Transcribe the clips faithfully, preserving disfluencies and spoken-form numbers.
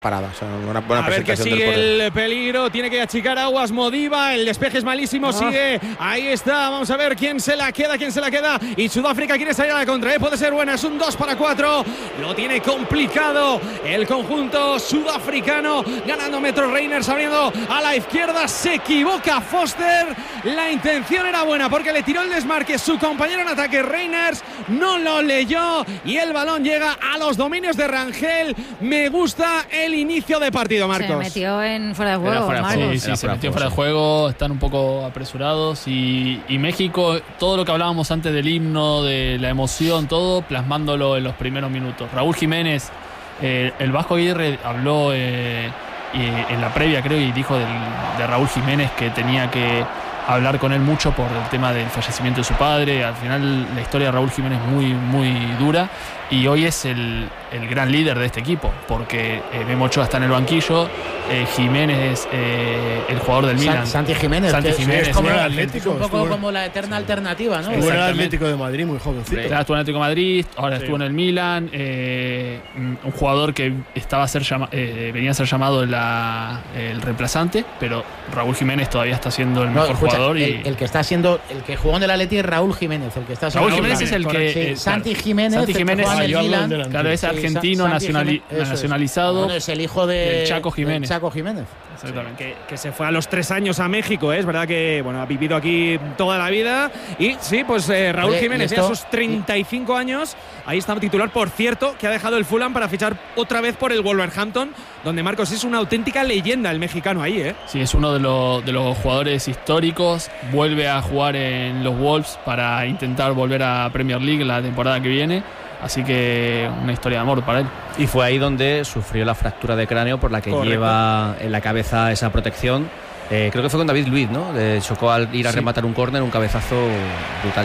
parada, o sea, una buena a ver que presentación sigue del portero. el peligro, tiene que achicar aguas Modiba, el despeje es malísimo, ah. sigue, ahí está, vamos a ver quién se la queda, quién se la queda, y Sudáfrica quiere salir a la contra, ¿eh? Puede ser buena, es un dos para cuatro, lo tiene complicado el conjunto sudafricano, ganando Metro Reiners, abriendo a la izquierda, se equivoca Foster, la intención era buena porque le tiró el desmarque su compañero en ataque, Reiners no lo leyó y el balón llega a los dominios de Rangel. Me gusta el inicio de partido, Marcos. Se metió en fuera de juego, fuera de Marcos. juego. Sí, sí, se metió fuera de juego, están un poco apresurados y, y México, todo lo que hablábamos antes del himno, de la emoción, todo, plasmándolo en los primeros minutos. Raúl Jiménez, eh, el Vasco Aguirre habló eh, y en la previa, creo, y dijo del, de Raúl Jiménez que tenía que hablar con él mucho por el tema del fallecimiento de su padre. Al final la historia de Raúl Jiménez es muy, muy dura y hoy es el, el gran líder de este equipo porque eh, Memo Ochoa está en el banquillo, eh, Jiménez es eh, el jugador del Milan. Santi Jiménez, Santi Jiménez es como sí, el Atlético, un poco como la eterna alternativa, ¿no? Estuvo en el Atlético de Madrid muy jovencito. Claro, estuvo en el Atlético de Madrid, ahora sí. estuvo en el Milan, eh, un jugador que estaba a ser llama, eh, venía a ser llamado la, el reemplazante, pero Raúl Jiménez todavía está siendo el no, mejor escucha, jugador. Y el, el que está siendo, el que jugó en el Atleti es Raúl Jiménez, el que está Raúl Jiménez es el que sí, eh, Santi claro, Jiménez, Santi Jiménez el que es, juega en el Milan, claro, es argentino, sí, nacionali Jiménez, nacionalizado. Es. Bueno, es el hijo de del Chaco Jiménez. Chaco Jiménez. Exactamente. Que, que se fue a los tres años a México, ¿eh? Es verdad que bueno, ha vivido aquí toda la vida. Y sí, pues eh, Raúl Oye, Jiménez, esto, a sus treinta y cinco años, ahí está titular, por cierto, que ha dejado el Fulham para fichar otra vez por el Wolverhampton, donde Marcos es una auténtica leyenda el mexicano ahí, ¿eh? Sí, es uno de, lo, de los jugadores históricos. Vuelve a jugar en los Wolves para intentar volver a Premier League la temporada que viene. Así que una historia de amor para él. Y fue ahí donde sufrió la fractura de cráneo por la que Correcto. lleva en la cabeza esa protección. Eh, creo que fue con David Luiz, ¿no? Le chocó al ir a sí. rematar un córner, un cabezazo brutal.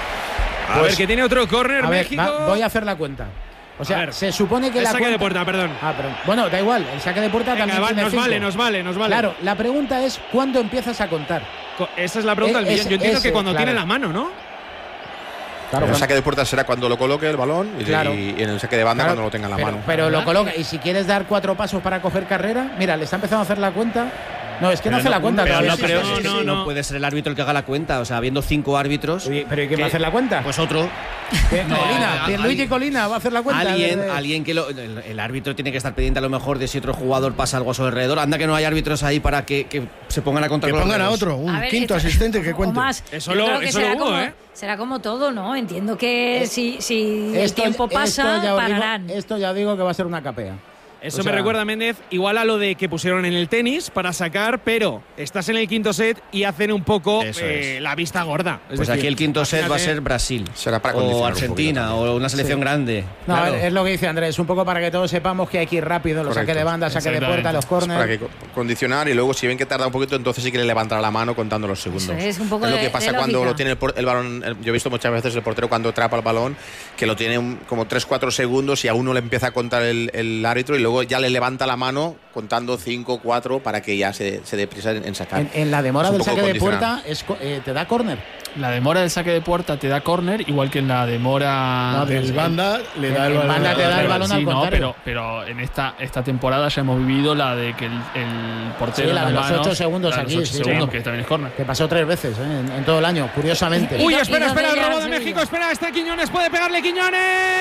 A pues, ver, que tiene otro córner México. Ver, va, voy a hacer la cuenta. O sea, se supone que el la saque cuenta... de puerta, perdón. Ah, perdón. Bueno, da igual, el saque de puerta Venga, también va, tiene nos cinco. vale, nos vale, nos vale. Claro, la pregunta es ¿cuándo empiezas a contar? Esa es la pregunta del millón. Yo entiendo ese, que cuando claro. tiene la mano, ¿no? Claro, el saque de puerta será cuando lo coloque el balón y, claro. y en el saque de banda claro, cuando lo tenga en la pero, mano. Pero lo coloca y si quieres dar cuatro pasos para coger carrera, mira, le está empezando a hacer la cuenta. No, es que pero no hace no, la cuenta pero todavía. No, creo, sí, sí, no, sí, no, no puede ser el árbitro el que haga la cuenta. O sea, habiendo cinco árbitros. Oye, ¿pero ¿y quién va a hacer la cuenta? Pues otro. No, Colina, Pierluigi Colina va a hacer la cuenta. Alguien, de... alguien que lo, el, el árbitro tiene que estar pendiente a lo mejor de si otro jugador pasa algo a su alrededor. Anda que no hay árbitros ahí para que, que se pongan a contar. Que pongan a otro, un a ver, quinto esto, asistente que cuente. Más. Eso lo, eso lo hubo, como, ¿eh? Será como todo, ¿no? Entiendo que eh, si, si esto, el tiempo pasa, esto pararán. Digo, esto ya digo que va a ser una capea. Eso o sea, me recuerda, Méndez, igual a lo de que pusieron en el tenis para sacar, pero estás en el quinto set y hacen un poco eh, la vista gorda. Es pues decir, aquí el quinto set va a ser Brasil. Será para o Argentina, un o una selección sí. grande. No, claro. Es lo que dice Andrés, un poco para que todos sepamos que hay que ir rápido, los saque de banda, saque de puerta, los corners. Para que condicionar y luego si ven que tarda un poquito, entonces sí que le levantará la mano contando los segundos. Eso es un poco es lo de, que pasa de cuando lógica. lo tiene el, el balón. El, yo he visto muchas veces el portero cuando atrapa el balón, que lo tiene un, como tres cuatro segundos y a uno le empieza a contar el, el árbitro y luego ya le levanta la mano contando cinco, cuatro para que ya se, se dé prisa en, en sacar. En, en la demora del saque de puerta es, eh, te da córner. La demora del saque de puerta te da córner, igual que en la demora no, del banda le da el balón. Banda te da el balón sí, al no, contrario. pero, pero en esta, esta temporada ya hemos vivido la de que el, el portero sí, la de los manos, ocho segundos la aquí. Los ocho sí, segundos, sí. que también es córner. Que pasó tres veces ¿eh? en, en todo el año, curiosamente. Uy, espera, espera, el robo de México, espera, está Quiñones, puede pegarle Quiñones.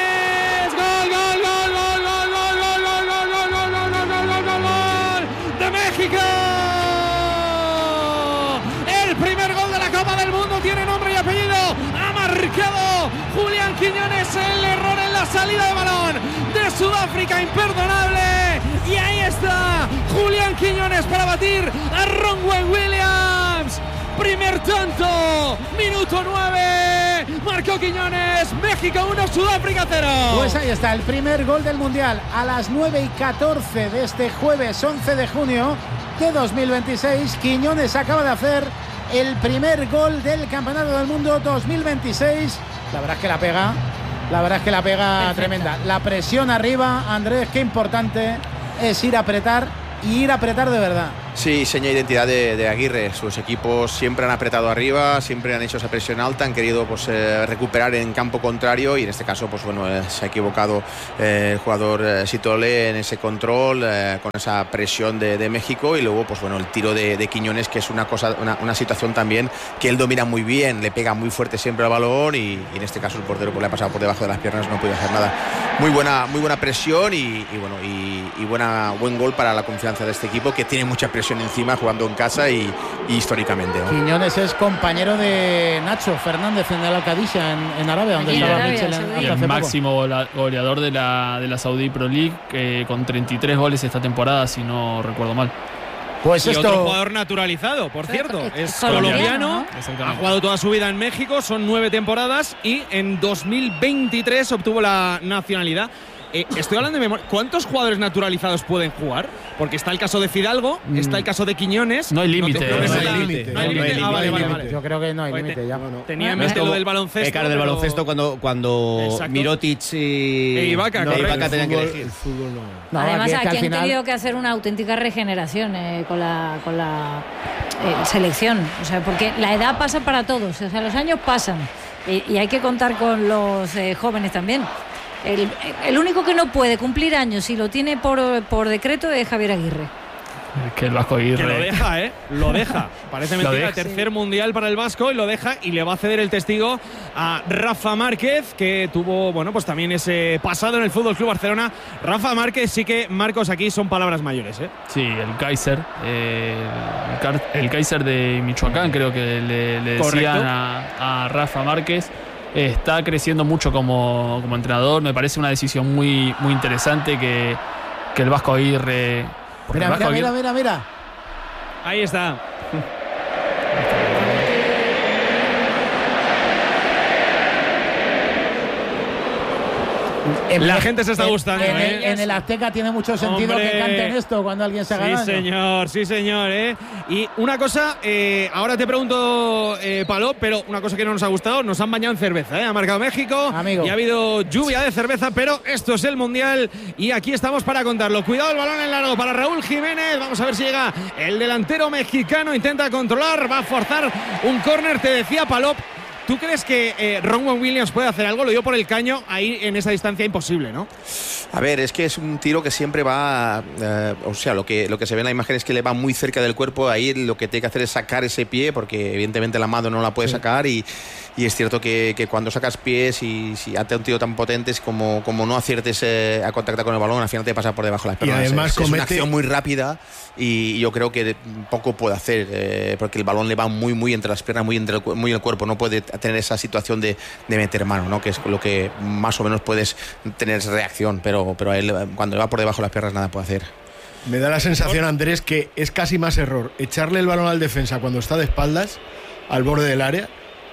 Gol, gol, gol, gol, gol, gol, gol, gol, gol, gol, gol, gol, gol, gol, gol, gol de México. El primer gol de la Copa del Mundo tiene nombre y apellido. Ha marcado Julián Quiñones, el error en la salida de balón de Sudáfrica, imperdonable. Y ahí está Julián Quiñones para batir a Ronwen Williams. Primer tanto, minuto nueve, marcó Quiñones, México uno, Sudáfrica cero. Pues ahí está, el primer gol del Mundial a las nueve y catorce de este jueves once de junio de dos mil veintiséis. Quiñones acaba de hacer el primer gol del Campeonato del Mundo dos mil veintiséis. La verdad es que la pega, la verdad es que la pega Perfecta. Tremenda. La presión arriba, Andrés, qué importante es ir a apretar y ir a apretar de verdad. Sí, seña de identidad de, de Aguirre. Sus equipos siempre han apretado arriba, siempre han hecho esa presión alta, han querido pues eh, recuperar en campo contrario y en este caso pues bueno eh, se ha equivocado eh, el jugador eh, Sitole en ese control eh, con esa presión de, de México y luego pues bueno el tiro de, de Quiñones, que es una cosa una, una situación también que él domina muy bien, le pega muy fuerte siempre al balón y, y en este caso el portero pues, le ha pasado por debajo de las piernas, no puede hacer nada. Muy buena muy buena presión y, y bueno y, y buena buen gol para la confianza de este equipo, que tiene mucha presión encima jugando en casa y, y históricamente, ¿no? Quiñones es compañero de Nacho Fernández en el Al-Qadisha en, en Arabia, donde Aquí estaba Arabia, Michel Saudí. hasta Y el hace máximo gola- goleador de la, de la Saudi Pro League, eh, con treinta y tres goles esta temporada, si no recuerdo mal. poco. Pues y esto. otro jugador naturalizado, por cierto, Es es colombiano, colombiano, ¿no? ha Exactamente. jugado toda su vida en México, son nueve temporadas y en dos mil veintitrés obtuvo la nacionalidad. Eh, estoy hablando de memoria. ¿Cuántos jugadores naturalizados pueden jugar? Porque está el caso de Fidalgo, Mm. está el caso de Quiñones. No hay límite, creo que no sea- hay límite, No hay no hay límite. Ah, vale, vale, límite. vale. Yo creo que no hay Pues límite te- ya. Tenía en No es mente como- lo del baloncesto. Eh, claro, del pero- baloncesto cuando, cuando Exacto. Mirotic y, E Ibaka, no, correcto. Ibaka tenían que fútbol- elegir. el fútbol no. No, Además, es que aquí al han final- tenido que hacer una auténtica regeneración eh, con la, con la eh, selección. O sea, porque la edad pasa para todos. O sea, los años pasan. Y, y hay que contar con los eh, jóvenes también. El, el único que no puede cumplir años y lo tiene por, por decreto es Javier Aguirre. Es que el Vasco Aguirre. Que lo deja, ¿eh? Lo deja. Parece Lo mentira. deja. Tercer mundial para el Vasco y lo deja y le va a ceder el testigo a Rafa Márquez, que tuvo, bueno, pues también ese pasado en el Fútbol Club Barcelona. Rafa Márquez, sí que, Marcos, aquí son palabras mayores, ¿eh? Sí, el Kaiser. eh, el, Car- el Kaiser de Michoacán, creo que le, le Correcto. decían a, a Rafa Márquez. Está creciendo mucho como, como entrenador. Me parece una decisión muy, muy interesante que, que el Vasco Aguirre. porque Mira, el Vasco mira, Aguirre- mira, mira, mira. Ahí está. En- La gente se está en- gustando, En, ¿eh? el, en el Azteca tiene mucho sentido Hombre. que canten esto cuando alguien se haga Sí, daño. señor, sí, señor, ¿eh? Y una cosa, eh, ahora te pregunto, eh, Palop, pero una cosa que no nos ha gustado, nos han bañado en cerveza, ¿eh? Ha marcado México Amigo. y ha habido lluvia de cerveza, pero esto es el Mundial y aquí estamos para contarlo. Cuidado el balón en largo para Raúl Jiménez, vamos a ver si llega el delantero mexicano, intenta controlar, va a forzar un córner, te decía Palop. ¿Tú crees que eh, Ronwen Williams puede hacer algo? Lo dio por el caño, ahí en esa distancia imposible, ¿no? A ver, es que es un tiro que siempre va, eh, o sea, lo que, lo que se ve en la imagen es que le va muy cerca del cuerpo, ahí lo que tiene que hacer es sacar ese pie, porque evidentemente la mano no la puede sacar y, y es cierto que, que cuando sacas pies y si hace un tiro tan potente es como, como no aciertes eh, a contactar con el balón, al final te pasa por debajo de las Y piernas. además es, es una comete- acción muy rápida y yo creo que poco puede hacer, eh, porque el balón le va muy, muy entre las piernas, muy entre el, cu- muy el cuerpo, no puede tener esa situación de, de meter mano, ¿no? Que es lo que más o menos puedes tener reacción, pero, pero a él cuando va por debajo de las piernas nada puede hacer. Me da la sensación, Andrés, que es casi más error echarle el balón al defensa cuando está de espaldas al borde del área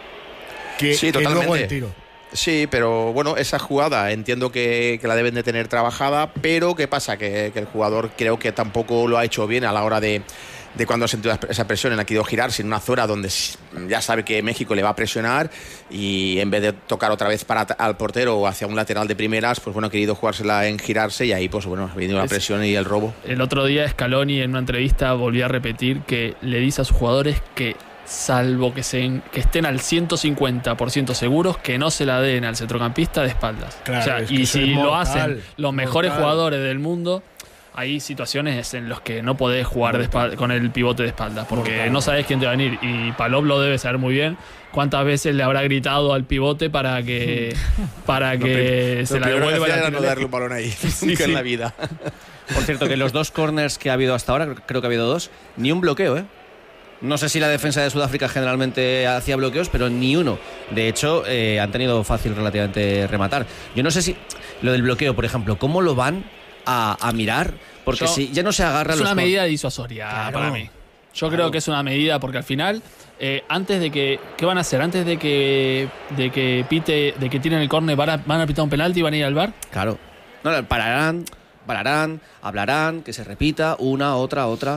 que, Sí, que totalmente. luego el tiro. Sí, pero bueno, esa jugada entiendo que, que la deben de tener trabajada, pero ¿qué pasa? Que, que el jugador creo que tampoco lo ha hecho bien a la hora de, de cuando ha sentido esa presión, en la que ha querido girarse en una zona donde ya sabe que México le va a presionar y en vez de tocar otra vez para al portero o hacia un lateral de primeras, pues bueno, ha querido jugársela en girarse y ahí pues bueno, ha venido la Es- presión y el robo. El otro día Scaloni en una entrevista volvió a repetir que le dice a sus jugadores que salvo que, se, que estén al ciento cincuenta por ciento seguros, que no se la den al centrocampista de espaldas. Claro, O sea, es que y eso si es lo mortal, hacen los mejores mortal. jugadores del mundo, hay situaciones en las que no podés jugar de espalda- con el pivote de espaldas, porque Mortal. no sabes quién te va a venir. Y Palop lo debe saber muy bien. ¿Cuántas veces le habrá gritado al pivote para que, para que se la devuelva la no darle un balón ahí, Sí, nunca sí. en la vida. Por cierto, que los dos corners que ha habido hasta ahora, creo que ha habido dos, ni un bloqueo, ¿eh? No sé si la defensa de Sudáfrica generalmente hacía bloqueos, pero ni uno. De hecho, eh, han tenido fácil relativamente rematar. Yo no sé si lo del bloqueo, por ejemplo, ¿cómo lo van a, a mirar? Porque Yo- si ya no se agarra Es los una cor- medida disuasoria Claro. para mí. Yo Claro. creo que es una medida porque al final, eh, antes de que. ¿Qué van a hacer? Antes de que de que pite, de que tiren el córner, ¿van a, van a pitar un penalti y van a ir al bar? Claro. No, no, pararán, pararán, hablarán, que se repita una, otra, otra.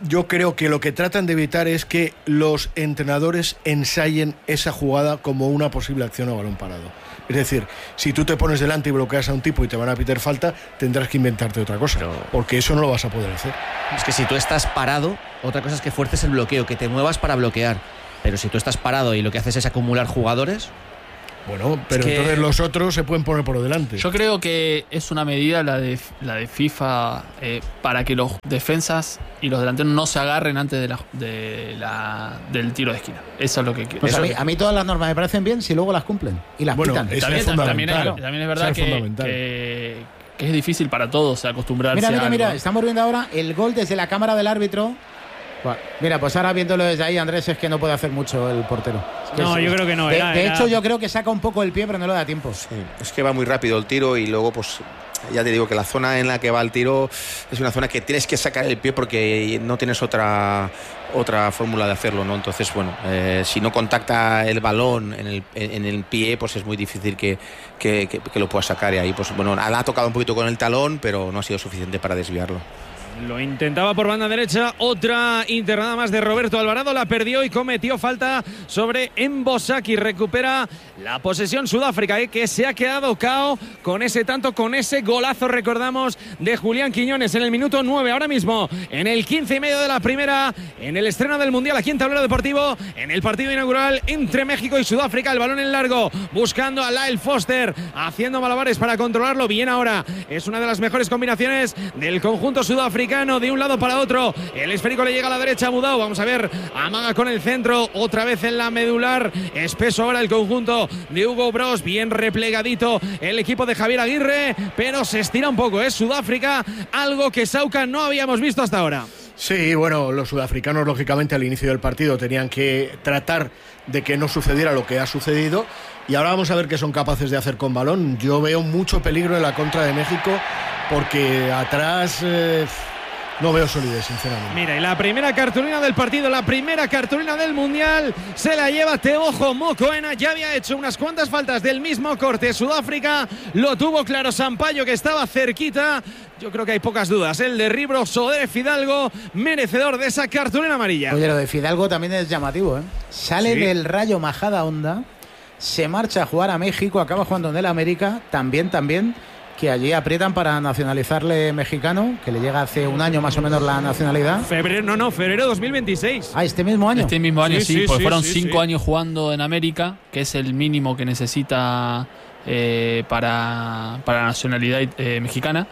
yo creo que lo que tratan de evitar es que los entrenadores ensayen esa jugada como una posible acción a balón parado. Es decir, si tú te pones delante y bloqueas a un tipo y te van a pitar falta, tendrás que inventarte otra cosa, pero... porque eso no lo vas a poder hacer. Es que si tú estás parado, otra cosa es que fuerces el bloqueo, que te muevas para bloquear. Pero si tú estás parado y lo que haces es acumular jugadores... Bueno, pero es que entonces los otros se pueden poner por delante. Yo creo que es una medida la de la de FIFA eh, para que los defensas y los delanteros no se agarren antes de la, de la, del tiro de esquina. Eso es lo que pues eso a, mí, es. a mí todas las normas me parecen bien si luego las cumplen y las bueno, pitan. También, es también, es, claro. también es verdad que, es que, que es difícil para todos acostumbrarse mira, mira, a mira, algo. estamos viendo ahora el gol desde la cámara del árbitro. Mira, pues ahora viéndolo desde ahí, Andrés, es que no puede hacer mucho el portero. Es que No, es, yo creo que no. De, Era, de era... hecho, yo creo que saca un poco el pie, pero no le da tiempo. Sí, es que va muy rápido el tiro y luego, pues, ya te digo que la zona en la que va el tiro es una zona que tienes que sacar el pie porque no tienes otra otra fórmula de hacerlo, ¿no? Entonces, bueno, eh, si no contacta el balón en el, en el pie, pues es muy difícil que, que, que, que lo pueda sacar y ahí, pues, bueno, la ha tocado un poquito con el talón, pero no ha sido suficiente para desviarlo. Lo intentaba por banda derecha, otra internada más de Roberto Alvarado, la perdió y cometió falta sobre Mbosaki. Recupera la posesión Sudáfrica, ¿eh? que se ha quedado cao con ese tanto, con ese golazo, recordamos, de Julián Quiñones en el minuto nueve. Ahora mismo, en el quince y medio de la primera, en el estreno del Mundial aquí en Tablero Deportivo, en el partido inaugural entre México y Sudáfrica. El balón en largo, buscando a Lyle Foster, haciendo malabares para controlarlo bien ahora. Es una de las mejores combinaciones del conjunto sudafricano. De un lado para otro, el esférico le llega a la derecha a Mudau. Vamos a ver, amaga con el centro, otra vez en la medular, espeso ahora el conjunto de Hugo Bros, bien replegadito el equipo de Javier Aguirre, pero se estira un poco, es Sudáfrica, algo que Sauca no habíamos visto hasta ahora. Sí, bueno, los sudafricanos lógicamente al inicio del partido tenían que tratar de que no sucediera lo que ha sucedido y ahora vamos a ver qué son capaces de hacer con balón. Yo veo mucho peligro en la contra de México porque atrás... Eh, No veo solidez, sinceramente. Mira, y la primera cartulina del partido, la primera cartulina del Mundial, se la lleva Teojo Mokoena. Ya había hecho unas cuantas faltas del mismo corte Sudáfrica. Lo tuvo claro Sampaio, que estaba cerquita. Yo creo que hay pocas dudas. El derribo de Fidalgo, merecedor de esa cartulina amarilla. Oye, lo de Fidalgo también es llamativo, ¿eh? Sale sí. del Rayo Majada Honda, se marcha a jugar a México, acaba jugando en el América, también, también... que allí aprietan para nacionalizarle mexicano, que le llega hace un año más o menos la nacionalidad. Febrero, no, no, febrero dos mil veintiséis. Ah, este mismo año. Este mismo año, sí, sí, sí porque sí, fueron sí, cinco sí. años jugando en América, que es el mínimo que necesita eh, para, para la nacionalidad eh, mexicana.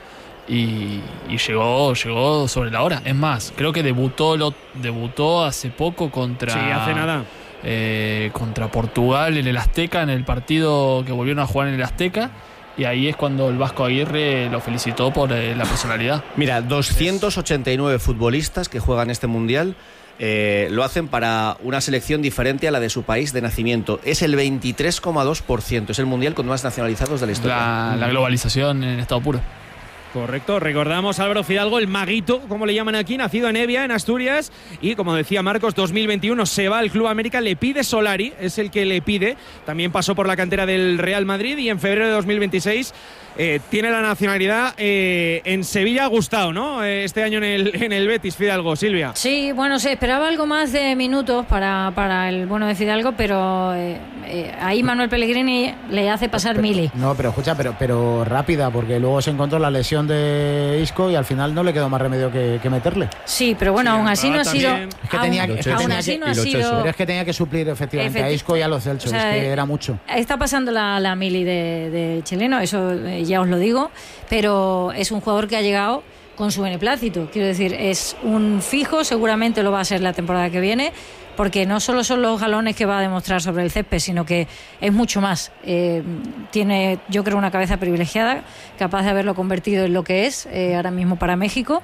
Y, y llegó llegó sobre la hora. Es más, creo que debutó lo, debutó hace poco contra... Sí, hace nada. Eh, contra Portugal en el Azteca, en el partido que volvieron a jugar en el Azteca. Y ahí es cuando el Vasco Aguirre lo felicitó por eh, la personalidad. Mira, doscientos ochenta y nueve futbolistas que juegan este Mundial eh, lo hacen para una selección diferente a la de su país de nacimiento. Es el veintitrés coma dos por ciento. Es el Mundial con más nacionalizados de la historia. La, la globalización en estado puro. Correcto, recordamos Álvaro Fidalgo, el maguito, como le llaman aquí, nacido en Evia, en Asturias, y como decía Marcos, dos mil veintiuno se va al Club América, le pide Solari, es el que le pide, también pasó por la cantera del Real Madrid y en febrero de dos mil veintiséis eh, tiene la nacionalidad eh, en Sevilla. Ha gustado, ¿no? Eh, este año en el, en el Betis, Fidalgo. Silvia. Sí, bueno, se esperaba algo más de minutos para, para el bueno de Fidalgo, pero eh, eh, ahí Manuel Pellegrini le hace pasar pero, mili. No, pero escucha, pero, pero rápida, porque luego se encontró la lesión de Isco y al final no le quedó más remedio que, que meterle. Sí, pero bueno, sí, aún así no ha sido... Es que tenía, aún, es que aún tenía así que, no ha sido... Pero es que tenía que suplir efectivamente Efecti- a Isco y a los Celsos, o sea, es que era mucho. Está pasando la, la mili de, de chileno, eso eh, ya os lo digo, pero es un jugador que ha llegado con su beneplácito. Quiero decir, es un fijo, seguramente lo va a ser la temporada que viene, porque no solo son los galones que va a demostrar sobre el césped, sino que es mucho más. Eh, tiene, yo creo, una cabeza privilegiada, capaz de haberlo convertido en lo que es eh, ahora mismo para México,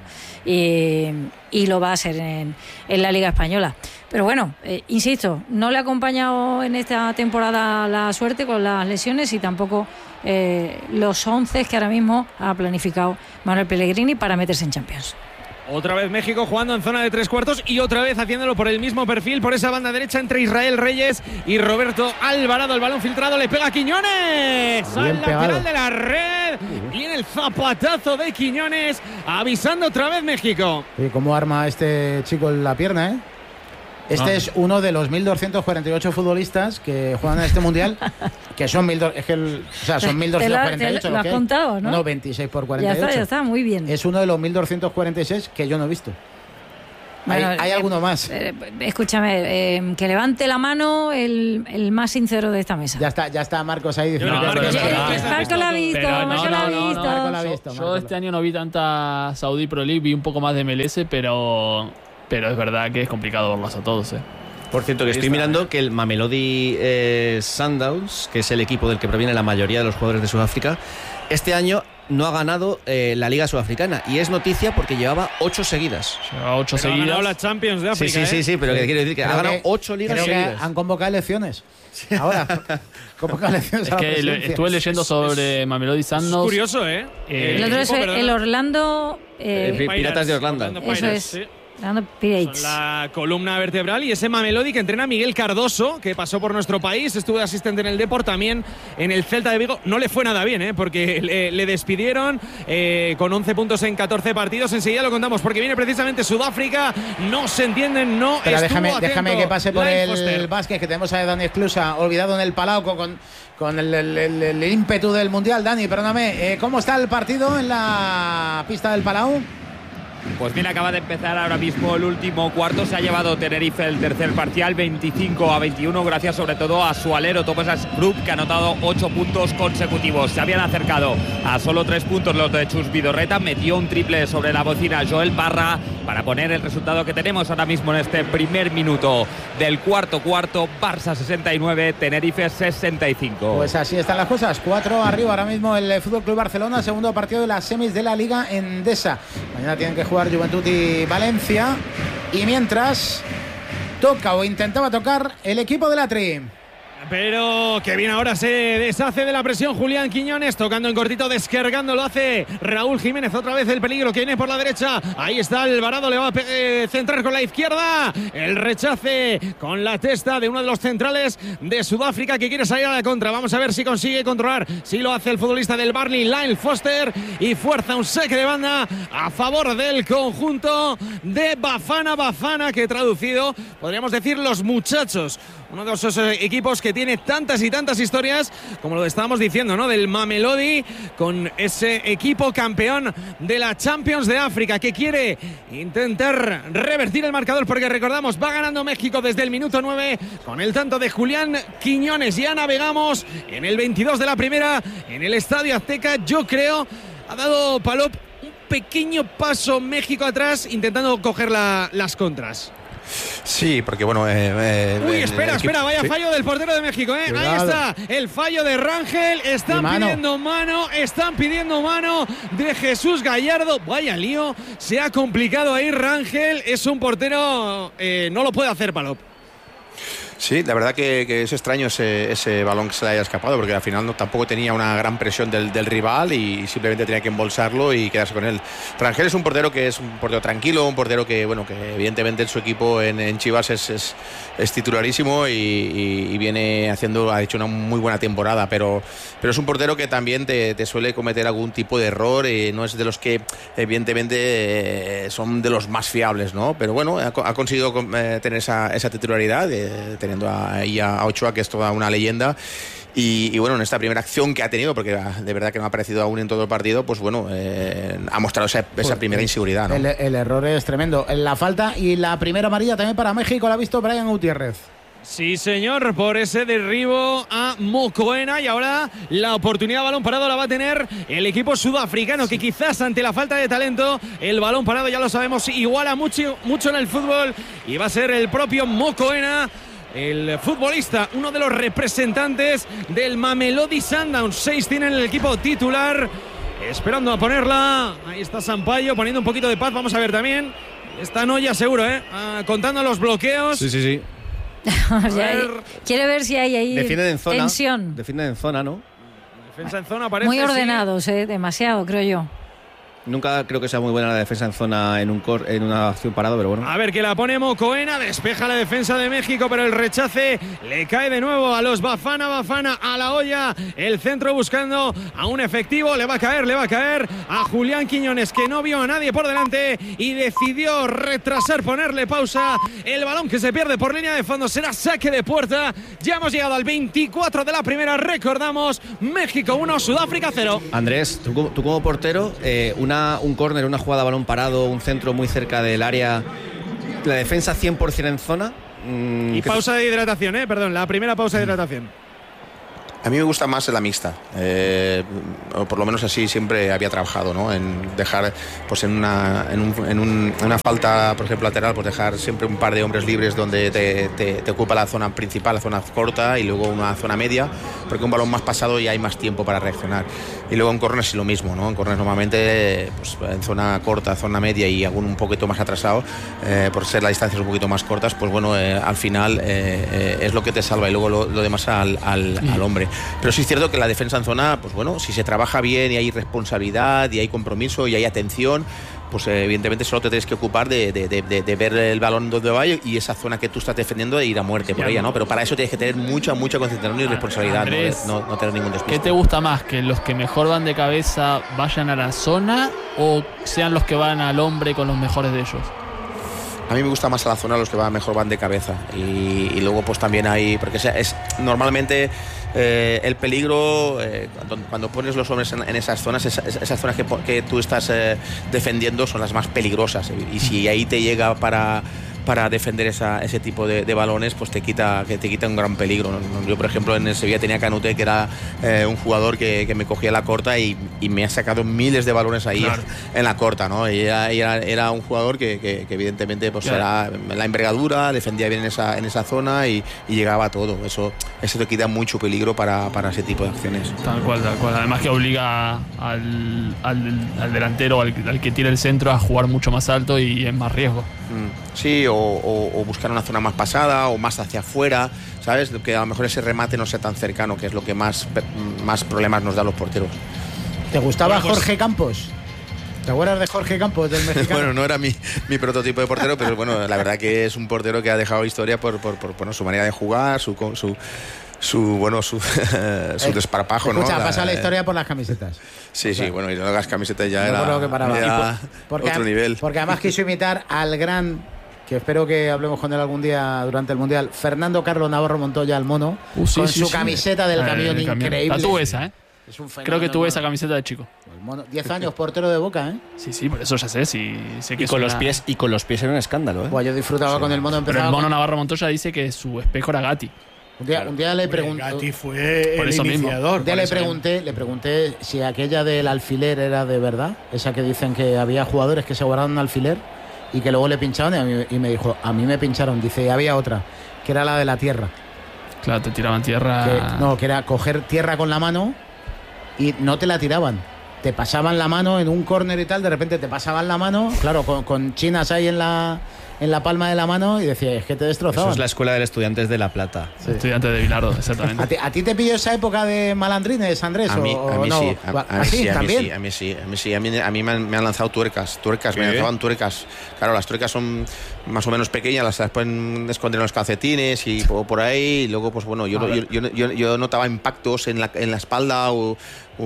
y, y lo va a hacer en, en la Liga Española. Pero bueno, eh, insisto, no le ha acompañado en esta temporada la suerte con las lesiones y tampoco eh, los once que ahora mismo ha planificado Manuel Pellegrini para meterse en Champions. Otra vez México jugando en zona de tres cuartos y otra vez haciéndolo por el mismo perfil, por esa banda derecha entre Israel Reyes y Roberto Alvarado. El balón filtrado, le pega a Quiñones. Bien al pegado. lateral de la red. Viene el zapatazo de Quiñones, avisando otra vez México. ¿Y cómo arma este chico la pierna, eh? Este ah. es uno de los mil doscientos cuarenta y ocho futbolistas que juegan en este mundial, que son mil, es que el, o sea, son mil doscientos cuarenta y ocho. Te lo, te lo has contado, ¿no? No, veintiséis por cuarenta y ocho. Ya está, ya está, muy bien. Es uno de los mil doscientos cuarenta y seis que yo no he visto. Bueno, hay, hay eh, alguno más. Eh, escúchame, eh, que levante la mano el, el más sincero de esta mesa. Ya está, ya está Marcos ahí. No, no, Marcos, Marcos lo ha visto, Marcos lo ha visto. Marco lo ha visto. Yo, yo este año no vi tanta Saudi Pro League, vi un poco más de M L S, pero, pero es verdad que es complicado verlos a todos, ¿eh? Por cierto, que estoy mirando que el Mamelodi eh, Sundowns, que es el equipo del que proviene la mayoría de los jugadores de Sudáfrica, este año no ha ganado eh, la Liga Sudafricana. Y es noticia porque llevaba ocho seguidas. Lleva ocho pero seguidas. Ha ganado la Champions de África. Sí, sí, sí, sí, pero ¿eh? que quiero decir que creo ha ganado que, ocho ligas creo seguidas. Que han convocado elecciones. Ahora, convocado elecciones. Es a que la estuve leyendo sobre es, Mamelodi Sundowns. Es curioso, ¿eh? eh el otro es el, el Orlando. Eh, eh, Piratas de Orlando. Orlando Eso es. Sí. Son la columna vertebral y ese Mamelodi que entrena Miguel Cardoso, que pasó por nuestro país, estuvo de asistente en el Depor, también en el Celta de Vigo. No le fue nada bien, ¿eh? Porque le, le despidieron eh, con once puntos en catorce partidos. Enseguida lo contamos porque viene precisamente Sudáfrica. No se entienden, no. Pero déjame, déjame que pase por el, el básquet, que tenemos a Dani Esclusa olvidado en el Palau con, con el, el, el, el ímpetu del Mundial. Dani, perdóname, eh, ¿cómo está el partido en la pista del Palau? Pues bien, acaba de empezar ahora mismo el último cuarto. Se ha llevado Tenerife el tercer parcial, veinticinco a veintiuno, gracias sobre todo a su alero Thomas Group, que ha anotado ocho puntos consecutivos. Se habían acercado a solo tres puntos los de Chus Vidorreta. Metió un triple sobre la bocina Joel Parra para poner el resultado que tenemos ahora mismo en este primer minuto del cuarto cuarto. Barça sesenta y nueve, Tenerife sesenta y cinco. Pues así están las cosas. Cuatro arriba ahora mismo el Fútbol Club Barcelona, segundo partido de las semis de la Liga Endesa. Mañana tienen que jugar Juventud y Valencia, y mientras toca o intentaba tocar el equipo de la Tri. Pero que bien, ahora se deshace de la presión Julián Quiñones, tocando en cortito, descargando, lo hace Raúl Jiménez. Otra vez el peligro que viene por la derecha. Ahí está Alvarado, le va a eh, centrar con la izquierda. El rechace con la testa de uno de los centrales de Sudáfrica que quiere salir a la contra. Vamos a ver si consigue controlar. Si lo hace el futbolista del Burnley, Lyle Foster, y fuerza un saque de banda a favor del conjunto de Bafana Bafana, que traducido podríamos decir los muchachos. Uno de esos equipos que tiene tantas y tantas historias, como lo estábamos diciendo, ¿no? Del Mamelodi, con ese equipo campeón de la Champions de África, que quiere intentar revertir el marcador, porque recordamos, va ganando México desde el minuto nueve con el tanto de Julián Quiñones. Ya navegamos en el veintidós de la primera en el Estadio Azteca. Yo creo, ha dado Palop un pequeño paso México atrás, intentando coger la, las contras. Sí, porque bueno... Eh, eh, Uy, espera, el, espera, vaya ¿sí? fallo del portero de México, ¿eh? Ahí está, el fallo de Rangel. Están mano. pidiendo mano, están pidiendo mano de Jesús Gallardo. Vaya lío, se ha complicado ahí Rangel. Es un portero, eh, no lo puede hacer, Palop. Sí, la verdad que, que es extraño ese, ese balón que se le haya escapado, porque al final no, tampoco tenía una gran presión del, del rival y simplemente tenía que embolsarlo y quedarse con él. Rangel es un portero que es un portero tranquilo, un portero que, bueno, que evidentemente en su equipo en, en Chivas es, es, es titularísimo y, y, y viene haciendo, ha hecho una muy buena temporada, pero, pero es un portero que también te, te suele cometer algún tipo de error y no es de los que evidentemente eh, son de los más fiables, ¿no? Pero bueno, ha, ha conseguido eh, tener esa, esa titularidad, eh, teniendo ahí a Ochoa, que es toda una leyenda. Y, y bueno, en esta primera acción que ha tenido, porque de verdad que no ha aparecido aún en todo el partido, pues bueno, eh, ha mostrado esa, esa primera inseguridad, ¿no? El, el error es tremendo. La falta y la primera amarilla también para México la ha visto Brian Gutiérrez. Sí, señor, por ese derribo a Mokoena, y ahora la oportunidad de balón parado la va a tener el equipo sudafricano, que quizás ante la falta de talento, el balón parado, ya lo sabemos, iguala mucho, mucho en el fútbol, y va a ser el propio Mokoena, el futbolista, uno de los representantes del Mamelodi Sundowns. Seis tiene en el equipo titular, esperando a ponerla. Ahí está Sampaio poniendo un poquito de paz. Vamos a ver también. Está Noya seguro, ¿eh? Ah, contando los bloqueos. Sí, sí, sí. ver. Quiere ver si hay ahí Defienden en zona, tensión. Defienden en zona, ¿no? Defensa en zona, parece. Muy ordenados, sí. ¿eh? Demasiado, creo yo. Nunca creo que sea muy buena la defensa en zona en un cor, en una acción parado, pero bueno. A ver que la pone Mocoena, despeja la defensa de México, pero el rechace le cae de nuevo a los Bafana Bafana, a la olla. El centro buscando a un efectivo, le va a caer, le va a caer a Julián Quiñones, que no vio a nadie por delante y decidió retrasar, ponerle pausa. El balón que se pierde por línea de fondo será saque de puerta. Ya hemos llegado al veinticuatro de la primera, recordamos, México uno, Sudáfrica cero. Andrés, tú, tú como portero, eh, una un córner, una jugada a balón parado, un centro muy cerca del área, la defensa cien por ciento en zona. Mmm, y pausa de hidratación, eh, perdón, la primera pausa de hidratación. A mí me gusta más la mixta, eh, o por lo menos así siempre había trabajado, ¿no? En dejar, pues en una, en, un, en un, una falta, por ejemplo, lateral, pues dejar siempre un par de hombres libres donde te, te, te ocupa la zona principal, la zona corta, y luego una zona media, porque un balón más pasado ya hay más tiempo para reaccionar. Y luego en córner sí lo mismo, ¿no? En córner normalmente, pues en zona corta, zona media y algún un poquito más atrasado, eh, por ser las distancias un poquito más cortas, pues bueno, eh, al final eh, eh, es lo que te salva, y luego lo, lo demás al, al, al hombre. Pero sí es cierto que la defensa en zona, pues bueno, si se trabaja bien y hay responsabilidad y hay compromiso y hay atención, pues eh, evidentemente solo te tienes que ocupar de, de, de, de ver el balón donde va y esa zona que tú estás defendiendo de ir a muerte por ella, ¿no? Pero para eso tienes que tener mucha, mucha concentración y responsabilidad, Andrés, no, no, no tener ningún despiste. ¿Qué te gusta más? ¿Que los que mejor van de cabeza vayan a la zona o sean los que van al hombre con los mejores de ellos? A mí me gusta más a la zona los que van mejor van de cabeza y, y luego pues también hay, porque es, es normalmente eh, el peligro eh, cuando, cuando pones los hombres en, en esas zonas, esas, esas zonas que, que tú estás eh, defendiendo son las más peligrosas, y si ahí te llega para para defender esa, ese tipo de, de balones, pues te quita, que te quita un gran peligro. Yo, por ejemplo, en el Sevilla tenía Canute, que era eh, un jugador que, que me cogía la corta y, y me ha sacado miles de balones ahí, claro, en la corta, ¿no? Y era, era, era un jugador que, que, que evidentemente pues claro, era la envergadura, defendía bien en esa, en esa zona y, y llegaba a todo. Eso, eso te quita mucho peligro para, para ese tipo de acciones. Tal cual, tal cual. Además que obliga al, al, al delantero, al, al que tira el centro, a jugar mucho más alto y es más riesgo. Mm, sí, o, o, o buscar una zona más pasada o más hacia afuera, ¿sabes? Que a lo mejor ese remate no sea tan cercano, que es lo que más, más problemas nos da a los porteros. ¿Te gustaba Jorge Campos? ¿Te acuerdas de Jorge Campos, del mexicano? Bueno, no era mi, mi prototipo de portero, pero bueno, la verdad que es un portero que ha dejado historia por, por, por bueno, su manera de jugar, su... su su bueno su, su desparpajo, escucha, ¿no? Ha pasado la historia por las camisetas. Sí, o sea, sí, bueno, y las camisetas ya no era, que paraba. era por, otro nivel. Porque además quiso imitar al gran, que espero que hablemos con él algún día durante el Mundial, Fernando Carlos Navarro Montoya, el mono, uh, sí, con sí, su sí. camiseta del camión, el increíble. La tuve esa, ¿eh? Es un Creo que tuve esa camiseta de chico. diez años portero de Boca, ¿eh? Sí, sí, por eso ya sé. Sí, sé que y, con una... los pies, y con los pies era un escándalo, ¿eh? Bueno, yo disfrutaba sí. con el mono. Pero el mono Navarro Montoya dice que su espejo era Gatti. Un día, un día le pregunté. Gatti fue el iniciador. Un día le pregunté, le pregunté si aquella del alfiler era de verdad. Esa que dicen que había jugadores que se guardaron un alfiler y que luego le pinchaban. Y, a mí, y me dijo, a mí me pincharon. Dice, y había otra, que era la de la tierra. Claro, te tiraban tierra. Que, no, que era coger tierra con la mano y no te la tiraban. Te pasaban la mano en un córner y tal. De repente te pasaban la mano, claro, con, con chinas ahí en la. en la palma de la mano y decía, es que te destrozaban. Eso es la escuela del Estudiantes de La Plata. Sí. Estudiantes de Bilardo, exactamente. ¿A ti, ¿A ti te pilló esa época de malandrines, Andrés? A mí, o, a mí no? sí. A, a, ¿A, sí, sí, a mí también? sí, a mí sí, a mí sí. A mí, a mí me, han, me han lanzado tuercas, tuercas, ¿Qué? me lanzaban tuercas. Claro, las tuercas son más o menos pequeñas, las, las pueden esconder en los calcetines y por, por ahí. Y luego, pues bueno, yo, yo, yo, yo, yo notaba impactos en la, en la espalda o,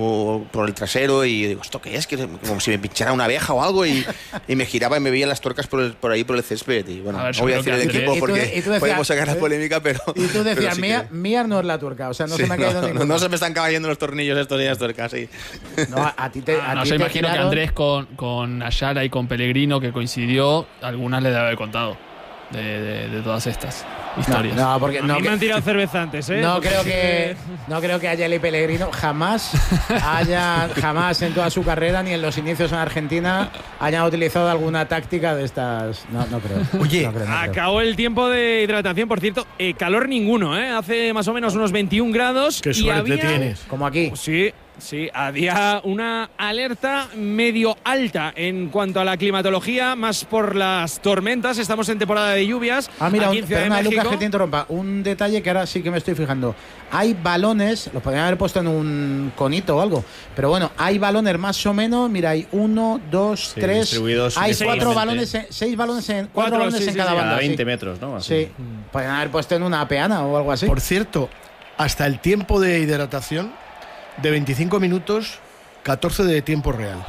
o por el trasero y digo, ¿esto qué es? Que como si me pinchara una abeja o algo y, y me giraba y me veía las tuercas por, el, por ahí por el césped. Y bueno, ver, no voy a decir el equipo porque decías, podemos sacar la polémica, pero... Y tú decías, sí mía, mía no es la tuerca, o sea, no sí, se me ha caído no, ninguna. No, no se me están cayendo los tornillos estos días tuercas, sí. No, a, a ti te a ah, No, ti yo te imagino giraron... que Andrés con, con Ayala y con Pellegrino, que coincidió, algunas le debe haber contado de, de, de todas estas historias. No, no, porque a no, mí que, me han tirado cerveza antes, ¿eh? No creo que no creo que Ayala y Pellegrino jamás haya jamás en toda su carrera ni en los inicios en Argentina hayan utilizado alguna táctica de estas. No, no creo. Oye, no creo, no acabó creo. el tiempo de hidratación, por cierto, eh, calor ninguno, ¿eh? Hace más o menos unos veintiún grados. Qué y suerte había... tienes. Como aquí. Sí. Sí, había una alerta medio alta en cuanto a la climatología, más por las tormentas. Estamos en temporada de lluvias. Ah, mira, aquí un, en Ciudad de perdona, México. Lucas, que te interrumpa. Un detalle que ahora sí que me estoy fijando. Hay balones, los podrían haber puesto en un conito o algo, pero bueno, hay balones más o menos. Mira, hay uno, dos, Sí, tres. distribuidos Hay cuatro uniformemente. balones, en- seis balones en cuatro, Cuatro, balones sí, en sí, cada sí. banda. Cada sí. veinte metros, ¿no? Así. Sí, podrían haber puesto en una peana o algo así. Por cierto, hasta el tiempo de hidratación de veinticinco minutos, catorce de tiempo real.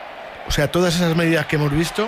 O sea, todas esas medidas que hemos visto,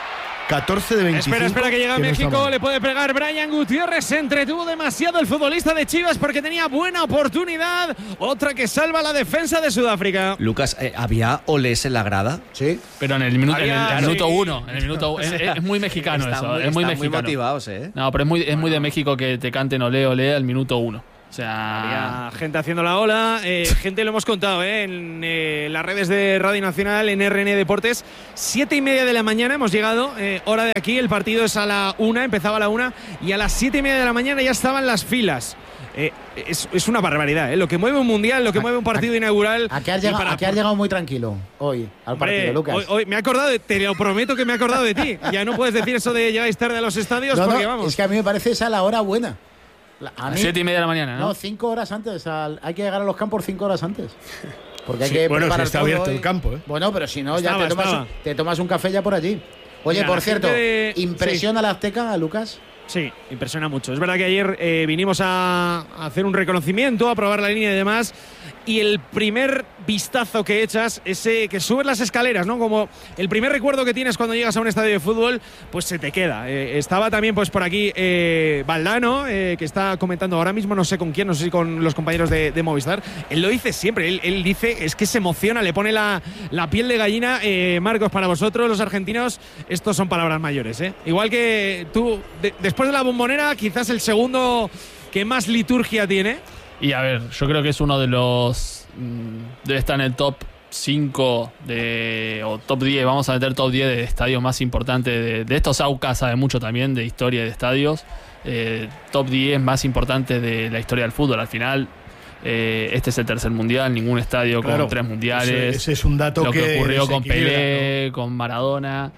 catorce de veinticinco. Espera, espera, que llega no está México, mal. le puede pegar Brian Gutiérrez. Se entretuvo demasiado el futbolista de Chivas porque tenía buena oportunidad. Otra que salva la defensa de Sudáfrica. Lucas, eh, ¿había olés en la grada? Sí. Pero en el, minuto en el- Había- en el minuto sí. uno. En el minuto, es, es muy mexicano Están eso. muy- es muy están mexicano. motivados, ¿eh? No, pero es muy, es muy de México que te canten olé, olé al minuto uno. O sea. Había gente haciendo la ola, eh, gente lo hemos contado eh, en eh, las redes de Radio Nacional, en R N Deportes. Siete y media de la mañana hemos llegado, eh, hora de aquí. El partido es a la una, empezaba a la una, y a las siete y media de la mañana ya estaban las filas. Eh, es, es una barbaridad, eh, lo que mueve un mundial, lo que mueve un partido inaugural. ¿A qué has y llegado, para- a qué has llegado muy tranquilo hoy al Hombre, partido, Lucas? Hoy, hoy me he acordado, de, te lo prometo que me he acordado de ti. Ya no puedes decir eso de llegáis tarde a los estadios No, no, porque vamos. es que a mí me parece esa la hora buena. La- A A mí, siete y media de la mañana, ¿no? no, cinco horas antes. al- hay que llegar a los campos cinco horas antes. Porque hay Sí, que bueno, si preparar está todo abierto y- el campo, ¿eh? Bueno, pero si no, ya Estaba, te tomas, estaba. te tomas un café ya por allí. Oye, Mira, por la cierto, gente de- ¿impresiona la Azteca, Lucas? Sí, impresiona mucho. Es verdad que ayer eh, vinimos a, a hacer un reconocimiento, a probar la línea y demás. Y el primer vistazo que echas, ese que subes las escaleras, ¿no? Como el primer recuerdo que tienes cuando llegas a un estadio de fútbol, pues se te queda. Eh, estaba también pues por aquí eh, Valdano, eh, que está comentando ahora mismo, no sé con quién, no sé si con los compañeros de, de Movistar. Él lo dice siempre, él, él dice, es que se emociona, le pone la, la piel de gallina. Eh, Marcos, para vosotros, los argentinos, estos son palabras mayores, ¿eh? Igual que tú, de- después de la Bombonera, quizás el segundo que más liturgia tiene. Y a ver, yo creo que es uno de los. mm, Debe estar en el top cinco de, o top diez, vamos a meter top diez de estadios más importantes. De, de estos Aucas sabe mucho también de historia de estadios. Eh, top diez más importantes de la historia del fútbol. Al final, eh, este es el tercer mundial, ningún estadio Claro, con tres mundiales. Ese, ese es un dato Lo que, que ocurrió con desequilibra, Pelé, con Maradona.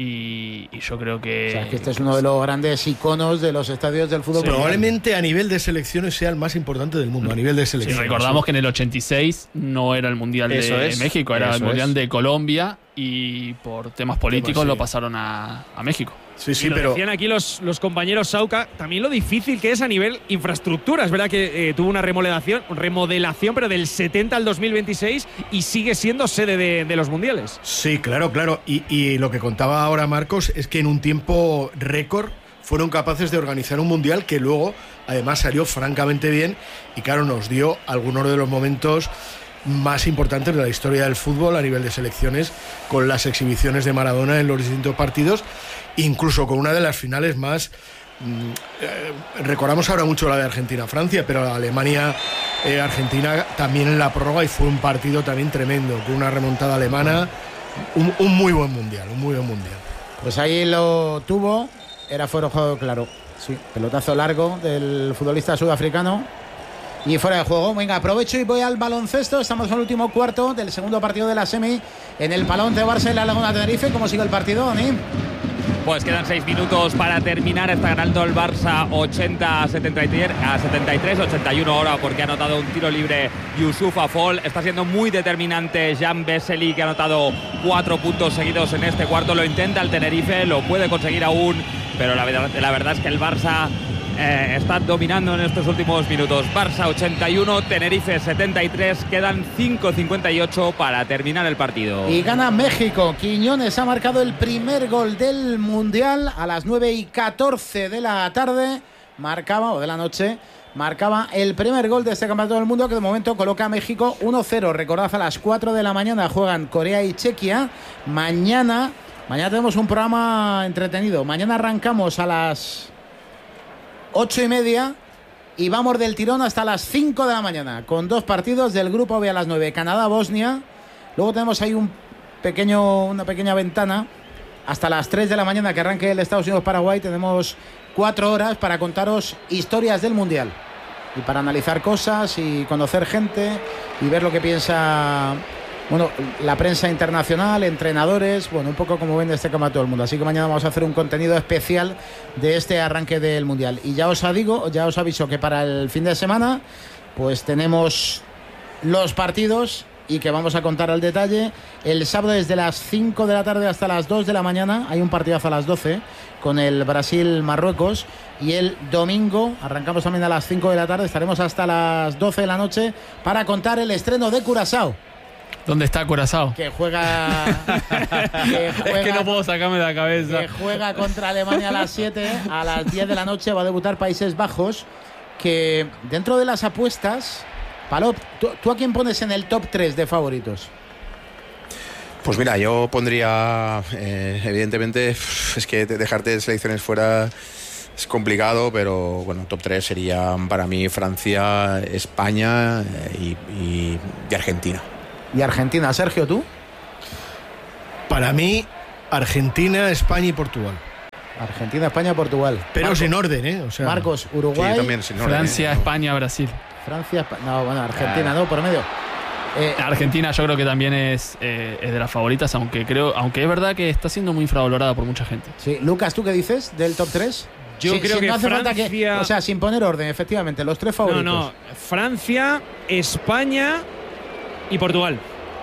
Y, y yo creo que. O sea, es que este es uno de los grandes iconos de los estadios del fútbol. ¿no? Probablemente a nivel de selecciones sea el más importante del mundo, a nivel de Sí, selecciones. recordamos que en el ochenta y seis no era el Mundial de Eso es, México, era el eso Mundial es. de Colombia y por temas políticos sí. lo pasaron a, a México. Sí, sí, y lo pero decían aquí los, los compañeros Sauca, también lo difícil que es a nivel infraestructura. Es verdad que eh, tuvo una remodelación, remodelación, pero del setenta al dos mil veintiséis y sigue siendo sede de, de los mundiales. sí, claro, claro. Y, y lo que contaba ahora Marcos es que en un tiempo récord fueron capaces de organizar un mundial que luego además salió francamente bien y claro, nos dio algunos de los momentos más importantes de la historia del fútbol a nivel de selecciones, con las exhibiciones de Maradona en los distintos partidos, incluso con una de las finales más mm, eh, recordamos ahora mucho la de Argentina-Francia, pero la Alemania-Argentina también en la prórroga, y fue un partido también tremendo, con una remontada alemana, un, un muy buen mundial, un muy buen mundial. Pues ahí lo tuvo, era fuera de juego, claro. Sí, pelotazo largo del futbolista sudafricano. Y fuera de juego. Venga, aprovecho y voy al baloncesto. Estamos en el último cuarto del segundo partido de la semi en el Palón de Barça y la Laguna Tenerife. ¿Cómo sigue el partido, Dani? Pues quedan seis minutos para terminar. Está ganando el Barça ochenta a setenta y tres, ochenta y uno ahora porque ha anotado un tiro libre Yusuf Afol. Está siendo muy determinante Jan Vesely, que ha anotado cuatro puntos seguidos en este cuarto. Lo intenta el Tenerife, lo puede conseguir aún, pero la verdad, la verdad es que el Barça eh, está dominando en estos últimos minutos. Barça ochenta y uno, Tenerife setenta y tres. Quedan cinco cincuenta y ocho para terminar el partido. Y gana México. Quiñones ha marcado el primer gol del Mundial a las nueve y catorce de la tarde. Marcaba, o de la noche, marcaba el primer gol de este Campeonato del Mundo, que de momento coloca a México uno cero. Recordad, a las cuatro de la mañana juegan Corea y Chequia. Mañana, mañana tenemos un programa entretenido. Mañana arrancamos a las ocho y media y vamos del tirón hasta las cinco de la mañana, con dos partidos del grupo B a las nueve, Canadá-Bosnia. Luego tenemos ahí un pequeño, una pequeña ventana hasta las tres de la mañana, que arranque el Estados Unidos-Paraguay. Tenemos cuatro horas para contaros historias del Mundial. y para analizar cosas y conocer gente y ver lo que piensa, bueno, la prensa internacional, entrenadores, bueno, un poco como ven este campeonato del mundo. Así que mañana vamos a hacer un contenido especial de este arranque del Mundial. Y ya os digo, ya os aviso que para el fin de semana pues tenemos los partidos y que vamos a contar al detalle. El sábado desde las cinco de la tarde hasta las dos de la mañana hay un partidazo a las doce con el Brasil-Marruecos, y el domingo arrancamos también a las cinco de la tarde, estaremos hasta las doce de la noche para contar el estreno de Curazao. ¿Dónde está Curazao? Que juega, que juega es que no puedo sacarme de la cabeza. Que juega contra Alemania a las siete, a las diez de la noche va a debutar Países Bajos, que dentro de las apuestas, Palop, ¿tú, ¿tú a quién pones en el top tres de favoritos? Pues mira, yo pondría, eh, evidentemente, es que dejarte selecciones fuera es complicado, pero bueno, top tres serían para mí Francia, España y, y, y Argentina. ¿Y Argentina? Sergio, ¿tú? Para mí, Argentina, España y Portugal. Argentina, España, Portugal. Pero Marcos, sin orden, ¿eh? O sea, Marcos, Uruguay. Sí, también sin orden, Francia, ¿eh? España, Brasil. Francia, España. No, bueno, Argentina, no, por medio. Eh, Argentina yo creo que también es, eh, es de las favoritas, aunque creo, aunque es verdad que está siendo muy infravalorada por mucha gente. Sí, Lucas, ¿tú qué dices del top tres? Yo sí, creo sí, que no hace Francia... falta que, o sea, sin poner orden, efectivamente, los tres favoritos. No, no, Francia, España y Portugal.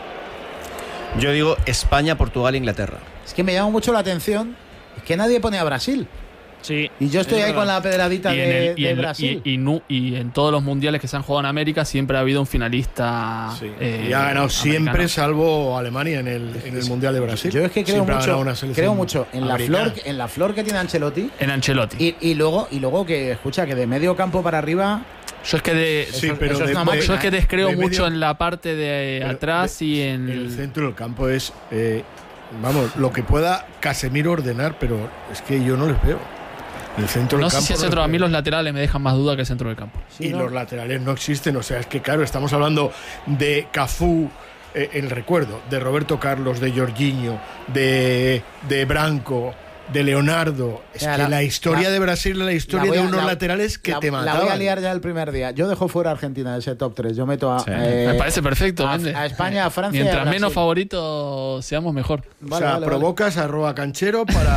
Yo digo España, Portugal, Inglaterra. Es que me llama mucho la atención que nadie pone a Brasil. Sí. Y yo estoy ahí verdad. con la pedradita Y de, en, el, y, de en, Brasil. y, y, nu, y en todos los mundiales que se han jugado en América siempre ha habido un finalista. Sí. Eh, y ha ganado siempre, americano. salvo Alemania en el, en el Mundial de Brasil. Yo es que creo Siempre ha mucho, ganado una selección creo mucho en la americana. flor, en la flor que tiene Ancelotti. En Ancelotti. Y, y luego, y luego que escucha que de medio campo para arriba. Yo es que de, Sí, eso, pero eso es de- una de- máquina, yo es que ¿eh? descreo de mucho medio- en la parte de Pero atrás de- y en el centro del campo es, eh, vamos, lo que pueda Casemiro ordenar, pero es que yo no les veo. El centro no del sé campo si el centro, les a mí veo. los laterales me dejan más duda que el centro del campo. Sí, y ¿no? los laterales no existen, o sea, es que claro, estamos hablando de Cafú, eh, el recuerdo, de Roberto Carlos, de Jorginho, de, de Branco, de Leonardo. Es Ya, que la- la, historia la- de Brasil es la historia La voy de a- unos la- laterales que la, te La mataban. voy a liar ya el primer día. Yo dejo fuera a Argentina de ese top tres. Yo meto a, Sí. eh, Me parece perfecto. a, Méndez. a España, a Francia. y a Mientras Brasil. menos favoritos seamos, mejor. O Vale, sea, vale, vale. provocas arroba canchero para...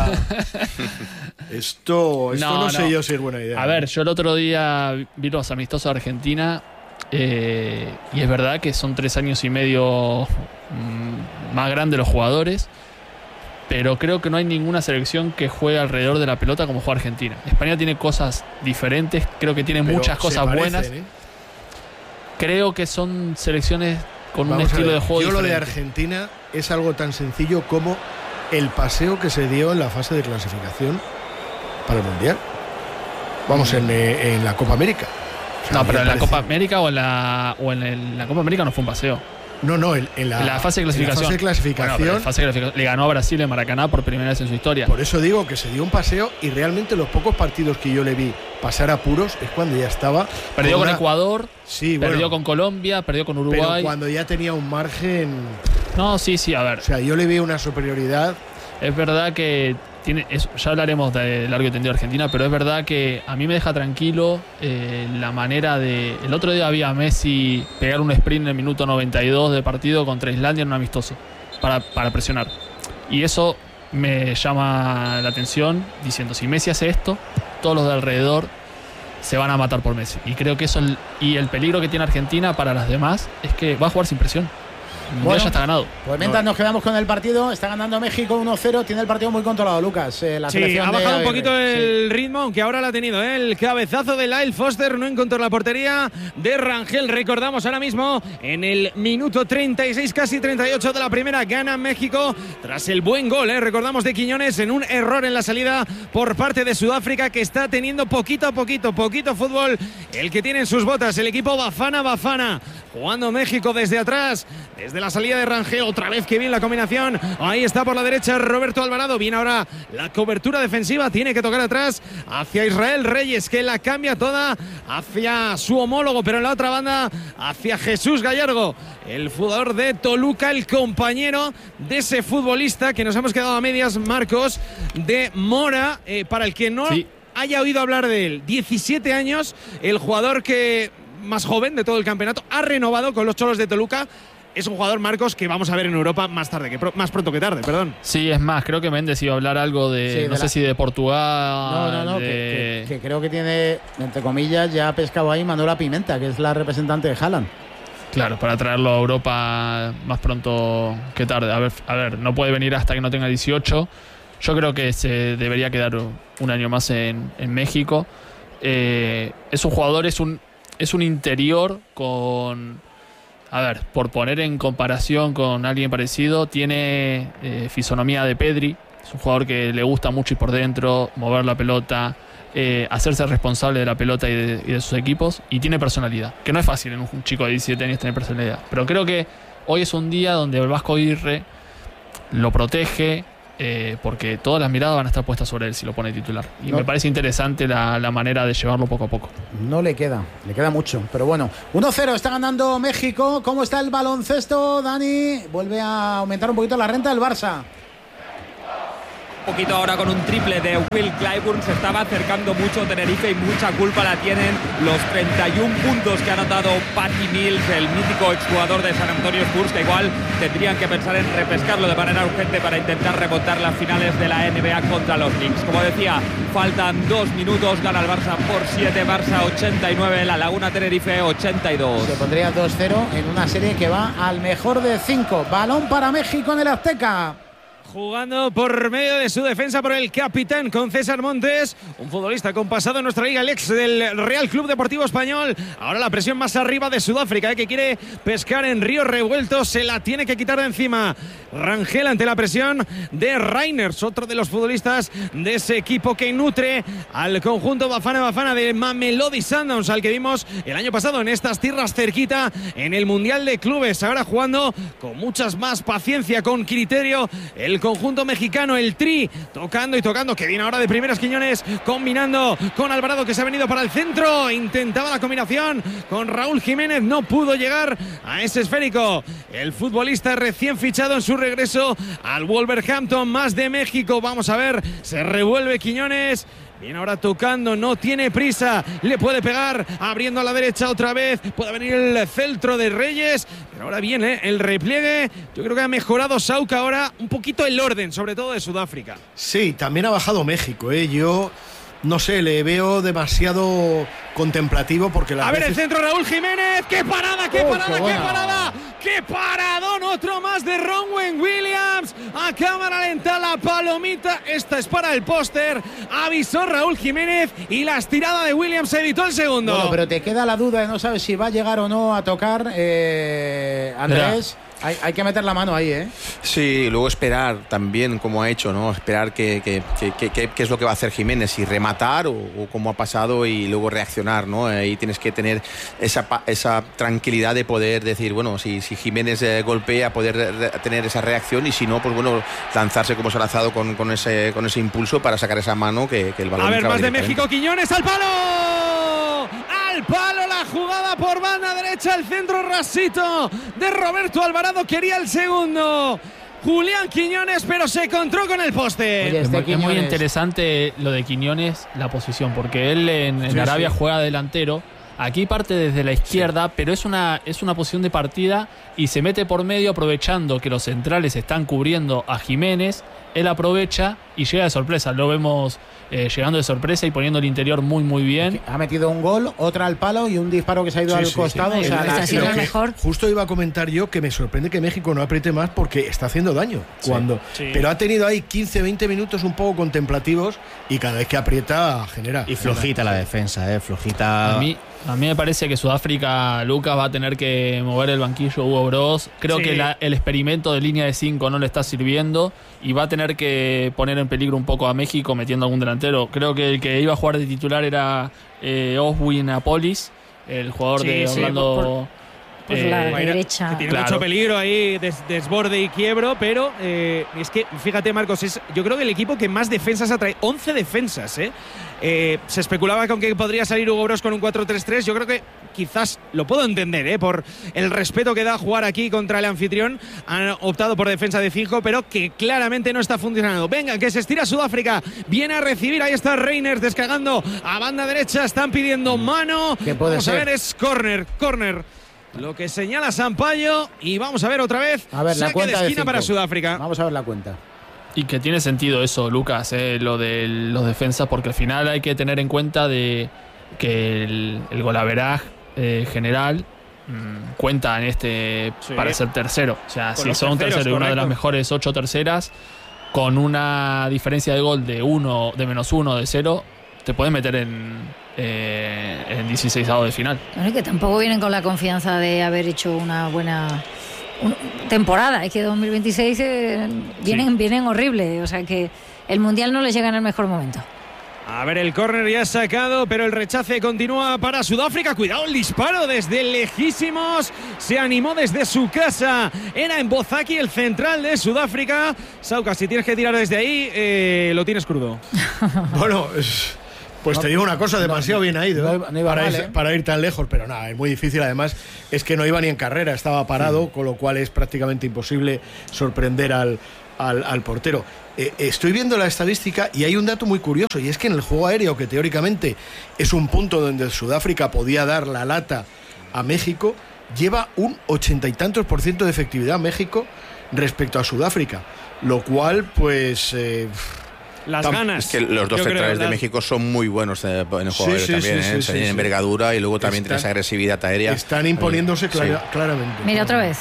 esto esto no, No, sé no. yo si es buena idea. A ver, yo el otro día vi los amistosos de Argentina eh, y es verdad que son tres años y medio mm, más grandes los jugadores, pero creo que no hay ninguna selección que juegue alrededor de la pelota como juega Argentina. España tiene cosas diferentes, creo que tiene Pero muchas se cosas parecen, buenas. ¿eh? Creo que son selecciones con Vamos un a estilo ver, de juego yo lo de diferente. Argentina es algo tan sencillo como el paseo que se dio en la fase de clasificación para el Mundial. Vamos, en, eh, en la Copa América. O sea, No, pero me en la parece- Copa América o en la, o en el- la Copa América no fue un paseo. No, no, en, en la, En la fase de en la clasificación. fase de clasificación. Bueno, pero en fase de clasificación le ganó a Brasil en Maracaná por primera vez en su historia. Por eso digo que se dio un paseo y realmente los pocos partidos que yo le vi pasar apuros es cuando ya estaba. Perdió con una- Ecuador, Sí, perdió bueno, con Colombia, perdió con pero Uruguay. cuando ya tenía un margen. No, sí, sí, a ver. O sea, yo le vi una superioridad. Es verdad que tiene, es- ya hablaremos de largo y tendido de Argentina, pero es verdad que a mí me deja tranquilo eh, la manera de. El otro día había a Messi pegar un sprint en el minuto noventa y dos de partido contra Islandia en un amistoso para, para presionar. Y eso me llama la atención diciendo: si Messi hace esto, todos los de alrededor se van a matar por Messi. Y creo que eso, el- y el peligro que tiene Argentina para las demás es que va a jugar sin presión. El mundial Bueno. ya está ganado. Pues mientras nos quedamos con el partido, está ganando México uno cero, tiene el partido muy controlado, Lucas. Eh, la Sí, selección ha de bajado un Aguirre. poquito el Sí. ritmo, aunque ahora lo ha tenido, ¿eh? El cabezazo de Lyle Foster no encontró la portería de Rangel. Recordamos ahora mismo en el minuto treinta y seis, casi treinta y ocho de la primera, gana México tras el buen gol, ¿eh? Recordamos de Quiñones en un error en la salida por parte de Sudáfrica, que está teniendo poquito a poquito, poquito fútbol el que tiene en sus botas el equipo Bafana Bafana. Jugando México desde atrás, desde la salida de Rangel, otra vez que bien la combinación. Ahí está por la derecha Roberto Alvarado. Viene ahora la cobertura defensiva, tiene que tocar atrás hacia Israel Reyes, que la cambia toda hacia su homólogo, pero en la otra banda hacia Jesús Gallardo, el jugador de Toluca, el compañero de ese futbolista que nos hemos quedado a medias, Marcos, de Mora, eh, para el que no Sí. haya oído hablar de él. diecisiete años, el jugador que más joven de todo el campeonato, ha renovado con los Cholos de Toluca. Es un jugador, Marcos, que vamos a ver en Europa más tarde, que pro, más pronto que tarde, perdón. Sí, es más, creo que Méndez iba a hablar algo de, Sí, de no la... sé si de Portugal. No, no, no, de... que, que, que creo que tiene, entre comillas, ya ha pescado ahí Manuela Pimenta, que es la representante de Haaland. Claro, para traerlo a Europa más pronto que tarde. A ver, a ver, no puede venir hasta que no tenga dieciocho. Yo creo que se debería quedar un año más en, en México. Eh, es un jugador, es un, es un interior con... A ver, por poner en comparación con alguien parecido, tiene eh, fisonomía de Pedri. Es un jugador que le gusta mucho ir por dentro, mover la pelota, eh, hacerse responsable de la pelota y de, y de sus equipos. Y tiene personalidad, que no es fácil en un chico de diecisiete años tener personalidad. Pero creo que hoy es un día donde el Vasco Aguirre lo protege, eh, porque todas las miradas van a estar puestas sobre él si lo pone titular. Y no. me parece interesante la, la manera de llevarlo poco a poco. No le queda, le queda mucho, pero bueno. uno cero está ganando México. ¿Cómo está el baloncesto, Dani? Vuelve a aumentar un poquito la renta del Barça. Un poquito ahora con un triple de Will Clyburn. Se estaba acercando mucho Tenerife y mucha culpa la tienen los treinta y uno puntos que ha anotado Patty Mills, el mítico exjugador de San Antonio Spurs, que igual tendrían que pensar en repescarlo de manera urgente para intentar remontar las finales de la N B A contra los Knicks. Como decía, faltan dos minutos, gana el Barça por siete, Barça ochenta y nueve, La Laguna Tenerife ochenta y dos. Se pondría dos cero en una serie que va al mejor de cinco. Balón para México en el Azteca. Jugando por medio de su defensa por el capitán con César Montes, un futbolista con pasado en nuestra liga, el ex del Real Club Deportivo Español. Ahora la presión más arriba de Sudáfrica, ¿eh? que quiere pescar en río revuelto, se la tiene que quitar de encima. Rangel ante la presión de Reiners, otro de los futbolistas de ese equipo que nutre al conjunto Bafana Bafana de Mamelodi Sundowns, al que vimos el año pasado en estas tierras cerquita en el Mundial de Clubes. Ahora jugando con muchas más paciencia, con criterio, el conjunto mexicano, el Tri, tocando y tocando, que viene ahora de primeras Quiñones, combinando con Alvarado, que se ha venido para el centro, intentaba la combinación con Raúl Jiménez, no pudo llegar a ese esférico. El futbolista recién fichado en su regreso al Wolverhampton, más de México. Vamos a ver, se revuelve Quiñones. Viene ahora tocando, no tiene prisa, le puede pegar, abriendo a la derecha otra vez, puede venir el celtro de Reyes, pero ahora viene el repliegue. Yo creo que ha mejorado Sauca ahora un poquito el orden, sobre todo de Sudáfrica. Sí, también ha bajado México, ¿eh? Yo no sé, le veo demasiado contemplativo porque la a ver veces... el centro, Raúl Jiménez, qué parada, qué oh, parada, qué, qué parada, qué paradón, otro más de Ronwen Williams, a cámara lenta la palomita, esta es para el póster, avisó Raúl Jiménez y la estirada de Williams evitó el segundo. Bueno, pero te queda la duda de no sabes si va a llegar o no a tocar, eh, Andrés. Hay, hay que meter la mano ahí, ¿eh? Sí, luego esperar también, como ha hecho, ¿no? Esperar qué que, que, que, que, que es lo que va a hacer Jiménez, si rematar o, o como ha pasado y luego reaccionar, ¿no? Ahí tienes que tener esa, esa tranquilidad de poder decir, bueno, si, si Jiménez eh, golpea, poder re, tener esa reacción, y si no, pues bueno, lanzarse como se ha lanzado con, con, ese, con ese impulso para sacar esa mano que, que el balón. A ver, más de México, Quiñones al palo. Al palo la jugada por banda derecha, el centro rasito de Roberto Alvarado, quería el segundo Julián Quiñones, pero se encontró con el poste. Oye, este es, muy, es muy interesante lo de Quiñones, la posición, porque él en, en sí, Arabia sí. juega delantero. Aquí parte desde la izquierda, sí. pero es una, es una posición de partida y se mete por medio aprovechando que los centrales están cubriendo a Jiménez. Él aprovecha y llega de sorpresa. Lo vemos eh, llegando de sorpresa y poniendo el interior muy, muy bien. Ha metido un gol, otra al palo y un disparo que se ha ido sí, al sí, costado. Sí. O sea, la, ha sido mejor. Justo iba a comentar yo que me sorprende que México no apriete más porque está haciendo daño. Sí. Cuando, sí. Pero ha tenido ahí quince, veinte minutos un poco contemplativos y cada vez que aprieta genera. Y flojita genera. La defensa, ¿eh? Flojita. A mí, a mí me parece que Sudáfrica, Lucas, va a tener que mover el banquillo Hugo Broz. Creo sí. que la, el experimento de línea de cinco no le está sirviendo y va a tener que poner en peligro un poco a México metiendo algún delantero. Creo que el que iba a jugar de titular era eh, Oswin Apolis, el jugador sí, de Orlando. Sí, por, por Eh, la Guaira, derecha. que tiene Claro. mucho peligro ahí, des- desborde y quiebro, pero eh, es que, fíjate, Marcos, es yo creo que el equipo que más defensas ha traído, once defensas, ¿eh? Eh, se especulaba con que podría salir Hugo Broos con un cuatro tres tres. Yo creo que quizás lo puedo entender, ¿eh? Por el respeto que da jugar aquí contra el anfitrión. Han optado por defensa de fijo, pero que claramente no está funcionando. Venga, que se estira Sudáfrica. Viene a recibir. Ahí está Reiners descargando a banda derecha. Están pidiendo mano. ¿Qué puede Vamos ser? a ver, es córner, córner. Lo que señala Sampaio. Y vamos a ver otra vez. A ver, la saque cuenta de de esquina para cinco. Sudáfrica. Vamos a ver la cuenta. Y que tiene sentido eso, Lucas, eh, lo de los defensas, porque al final hay que tener en cuenta de que el, el golaveraje eh, general mmm, cuenta en este Sí. para ser tercero. O sea, Con si los son terceros, tercero y una de las correcto. mejores ocho terceras, con una diferencia de gol de uno, de menos uno, de cero, te pueden meter en, eh, en dieciseisavo de final. Bueno, y que tampoco vienen con la confianza de haber hecho una buena un- temporada. Es que dos mil veintiséis eh, vienen, Sí. vienen horribles. O sea que el Mundial no les llega en el mejor momento. A ver, el córner ya sacado, pero el rechace continúa para Sudáfrica. Cuidado, el disparo desde lejísimos. Se animó desde su casa. Era en Bozaki, el central de Sudáfrica. Sauca, si tienes que tirar desde ahí, eh, lo tienes crudo. Bueno, es- pues te digo una cosa, demasiado bien ha ido, no ¿eh? iba- no iba para, mal, ir, ¿eh? para ir tan lejos, pero nada, es muy difícil. Además, es que no iba ni en carrera, estaba parado, con lo cual es prácticamente imposible sorprender al, al, al portero. Eh, estoy viendo la estadística y hay un dato muy curioso, y es que en el juego aéreo, que teóricamente es un punto donde Sudáfrica podía dar la lata a México, lleva un ochenta y tantos por ciento de efectividad México respecto a Sudáfrica, lo cual, pues... eh, Las Tam- ganas. Es que los dos yo creo, centrales de las- México son muy buenos eh, en el juego Sí, aéreo sí, también, sí, ¿eh? sí, O sea, sí, tienen sí. envergadura y luego también Están- tienen esa agresividad aérea. están imponiéndose Sí. clara- claramente. Mira otra vez.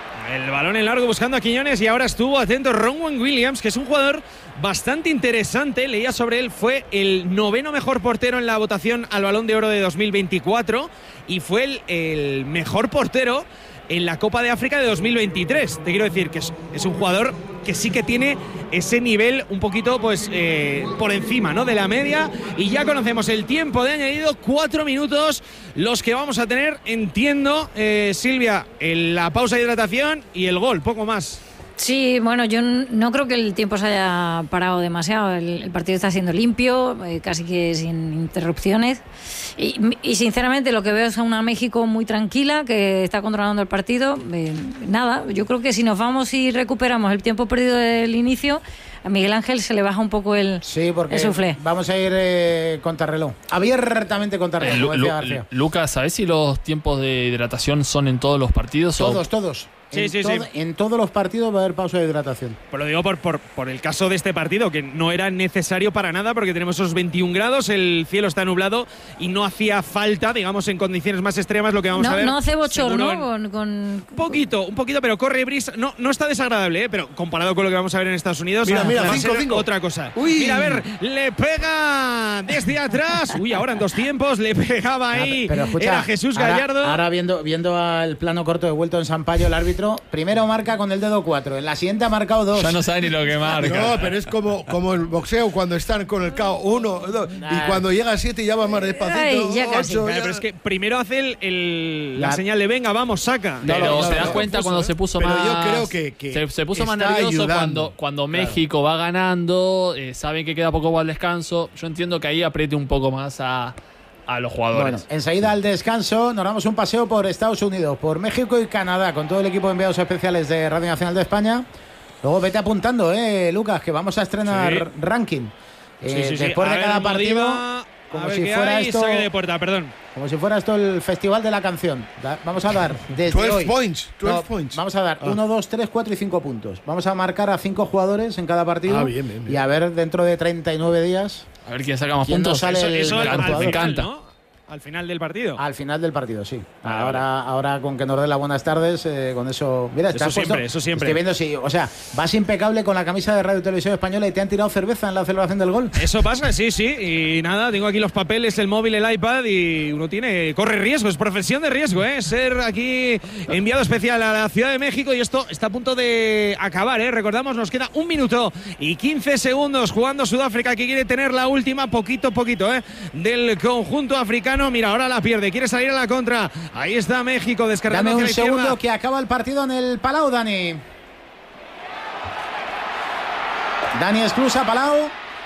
El balón en largo buscando a Quiñones y ahora estuvo atento Ronwen Williams, que es un jugador bastante interesante. Leía sobre él, fue el noveno mejor portero en la votación al Balón de Oro de dos mil veinticuatro y fue el, el mejor portero en la Copa de África de dos mil veintitrés. Te quiero decir que es, es un jugador que sí que tiene ese nivel un poquito pues eh, por encima, ¿no?, de la media. Y ya conocemos el tiempo de añadido, cuatro minutos los que vamos a tener. Entiendo, eh, Silvia, el- la pausa de hidratación y el gol, poco más. Sí, bueno, yo n- no creo que el tiempo se haya parado demasiado. El, el partido está siendo limpio, eh, casi que sin interrupciones. Y, y sinceramente lo que veo es a una México muy tranquila, que está controlando el partido. Eh, nada, yo creo que si nos vamos y recuperamos el tiempo perdido del inicio, a Miguel Ángel se le baja un poco el, Sí, porque el suflé. vamos a ir eh, contrarreloj. Abiertamente Eh, contrarreloj, Lu- como decía Lu- García. Lucas, ¿sabés si los tiempos de hidratación son en todos los partidos? o- Todos, todos. Sí, en, sí, todo- sí. en todos los partidos va a haber pausa de hidratación. Pues lo digo por, por, por el caso de este partido, que no era necesario para nada porque tenemos esos veintiún grados, el cielo está nublado y no hacía falta, digamos, en condiciones más extremas lo que vamos a No, ver. no hace bochorno seguro en- con, con- Un poquito, un poquito, pero corre brisa. No, no está desagradable, ¿eh? Pero comparado con lo que vamos a ver en Estados Unidos, Mira, mira, va a cinco, ser cinco. otra cosa. Uy. Mira, a ver, le pega desde atrás. Uy, ahora en dos tiempos le pegaba ahí. Pero escucha, Era Jesús ahora- Gallardo. Ahora, viendo, viendo al plano corto de vuelto en Sampaio, el árbitro, primero marca con el dedo cuatro, en la siguiente ha marcado dos. Ya no sabe ni lo que marca. No, pero es como, como el boxeo cuando están con el K O uno, dos, y cuando llega a siete ya va más despacito. Ay, ya casi. ocho, Claro, ya- pero es que primero hace el, el- la, La- señal de venga, vamos, saca. Pero No, no, te no, das no, cuenta confuso, cuando ¿eh? se puso Pero más. yo creo que- que se, se puso más está nervioso ayudando. cuando, cuando Claro. México va ganando, eh, saben que queda poco para el descanso. Yo entiendo que ahí apriete un poco más a, a los Bueno, jugadores. enseguida al descanso nos damos un paseo por Estados Unidos, por México y Canadá, con todo el equipo de enviados especiales de Radio Nacional de España. Luego vete apuntando, eh, Lucas, que vamos a estrenar Sí. ranking. Eh, Sí, sí, sí. Después A de ver, cada partido, Modiva, como a ver si qué fuera hay, esto, saque de puerta, perdón. como si fuera esto el festival de la canción. Da- Vamos a dar desde doce hoy. points, doce No, points. Vamos a dar Ah. uno, dos, tres, cuatro y cinco puntos. Vamos a marcar a cinco jugadores en cada partido. Ah, bien, bien, bien. Y a ver dentro de treinta y nueve días, A ver quién saca más ¿quién nos puntos. sale Eso, el eso al, mejor al jugador? Me final, encanta. ¿no? Al final del partido. Al final del partido, sí. Vale, ahora, ahora con que nos dé las buenas tardes, eh, con eso. Mira, te Eso has puesto- siempre, eso siempre. Estoy viendo si, o sea, vas impecable con la camisa de Radio y Televisión Española y te han tirado cerveza en la celebración del gol. Eso pasa, sí, sí. Y nada, tengo aquí los papeles, el móvil, el iPad y uno tiene, corre riesgo, es profesión de riesgo, ¿eh? Ser aquí enviado especial a la Ciudad de México y esto está a punto de acabar, ¿eh? Recordamos, nos queda un minuto y quince segundos jugando Sudáfrica, que quiere tener la última, poquito, poquito, ¿eh? Del conjunto africano. mano. Mira, ahora la pierde. Quiere salir a la contra. Ahí está México descargando. Dame un hacia la segundo izquierda. que acaba el partido en el Palau, Dani. Dani Esclusa, Palau.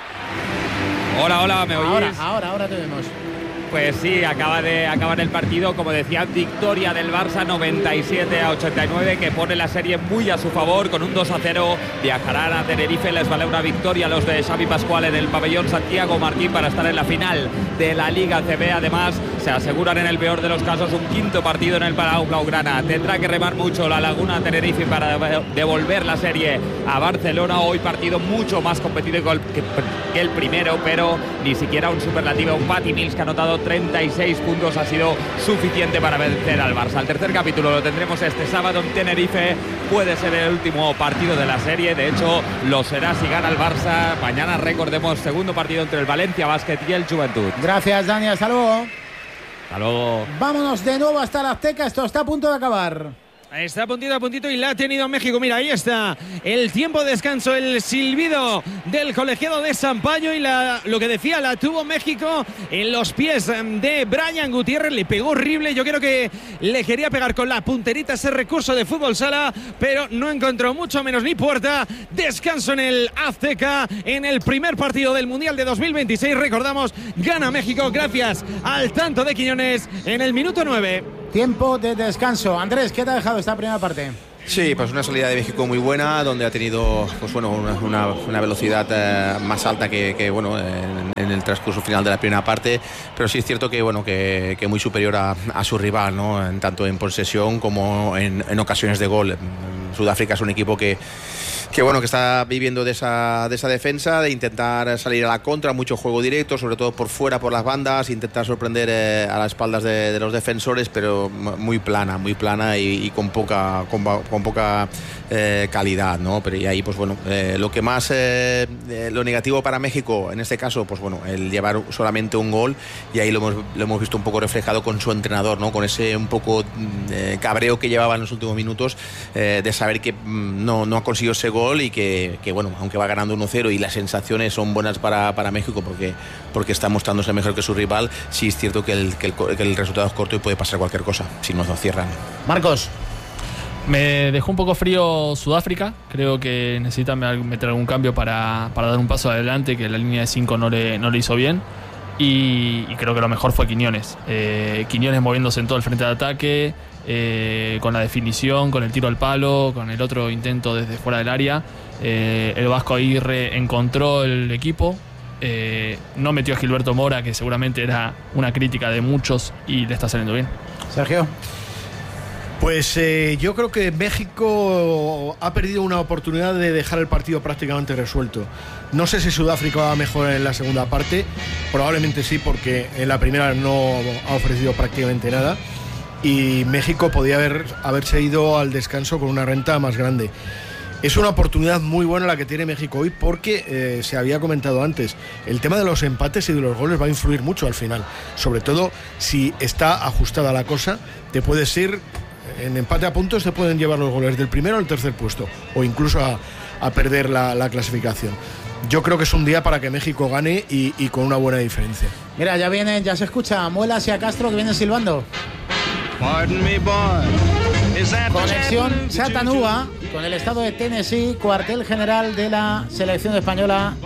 Hola, hola, ¿me oís? Ahora, ahora, ahora te vemos. Pues sí, acaba de acabar el partido, como decía, victoria del Barça noventa y siete a ochenta y nueve, que pone la serie muy a su favor. Con un dos a cero viajarán a Tenerife, les vale una victoria a los de Xavi Pascual en el pabellón Santiago Martín para estar en la final de la Liga C B. Además, se aseguran en el peor de los casos un quinto partido en el Palau Blaugrana. Tendrá que remar mucho la Laguna Tenerife para devolver la serie a Barcelona. Hoy partido mucho más competitivo que el primero, pero ni siquiera un superlativo. Un Patty Mills que ha anotado treinta y seis puntos ha sido suficiente para vencer al Barça. El tercer capítulo lo tendremos este sábado en Tenerife. Puede ser el último partido de la serie. De hecho, lo será si gana el Barça. Mañana, recordemos, segundo partido entre el Valencia Basket y el Juventud. Gracias, Dani. Hasta luego. Hasta luego. Vámonos de nuevo hasta la Azteca. Esto está a punto de acabar. Está a puntito a puntito y la ha tenido México. Mira, ahí está el tiempo de descanso, el silbido del colegiado de Sampaio y la, lo que decía, la tuvo México en los pies de Brian Gutiérrez. Le pegó horrible. Yo creo que le quería pegar con la punterita ese recurso de fútbol sala, pero no encontró mucho menos ni puerta. Descanso en el Azteca en el primer partido del Mundial de dos mil veintiséis. Recordamos, gana México gracias al tanto de Quiñones en el minuto nueve. Tiempo de descanso. Andrés, ¿qué te ha dejado esta primera parte? Sí, pues una salida de México muy buena, donde ha tenido pues bueno, una, una, una velocidad eh, más alta que, que bueno, en, en el transcurso final de la primera parte, pero sí es cierto que bueno que, que muy superior a, a su rival, ¿no? En, tanto en posesión como en, en ocasiones de gol. Sudáfrica es un equipo que que bueno que está viviendo de esa, de esa defensa, de intentar salir a la contra, mucho juego directo, sobre todo por fuera, por las bandas, intentar sorprender eh, a las espaldas de, de los defensores, pero muy plana, muy plana y, y con poca con, con poca eh, calidad, ¿no? Pero y ahí pues bueno, eh, lo que más eh, eh, lo negativo para México en este caso, pues bueno, el llevar solamente un gol, y ahí lo hemos, lo hemos visto un poco reflejado con su entrenador, ¿no? Con ese un poco eh, cabreo que llevaba en los últimos minutos, eh, de saber que mm, no, no ha conseguido ese gol y que, que bueno, aunque va ganando uno cero y las sensaciones son buenas para, para México porque, porque está mostrándose mejor que su rival, sí es cierto que el, que el, que el resultado es corto y puede pasar cualquier cosa si nos lo cierran. Marcos. Me dejó un poco frío Sudáfrica. Creo que necesita meter algún cambio para, para dar un paso adelante, que la línea de cinco no le, no le hizo bien. Y, y creo que lo mejor fue Quiñones. Eh, Quiñones moviéndose en todo el frente de ataque, eh, con la definición, con el tiro al palo, con el otro intento desde fuera del área. Eh, el Vasco Aguirre encontró el equipo. Eh, no metió a Gilberto Mora, que seguramente era una crítica de muchos, y le está saliendo bien. Sergio. Pues eh, yo creo que México ha perdido una oportunidad de dejar el partido prácticamente resuelto. No sé si Sudáfrica va a mejorar en la segunda parte, probablemente sí, porque en la primera no ha ofrecido prácticamente nada, y México podía haber, haberse ido al descanso con una renta más grande. Es una oportunidad muy buena la que tiene México hoy, porque eh, se había comentado antes, el tema de los empates y de los goles va a influir mucho al final, sobre todo si está ajustada la cosa. Te puedes ir en empate a puntos, te pueden llevar los goles del primero al tercer puesto, o incluso a, a perder la, la clasificación. Yo creo que es un día para que México gane y, y con una buena diferencia. Mira, ya viene, ya se escucha a Muelas y a Castro que vienen silbando. Conexión Chattanooga con el estado de Tennessee, cuartel general de la selección española.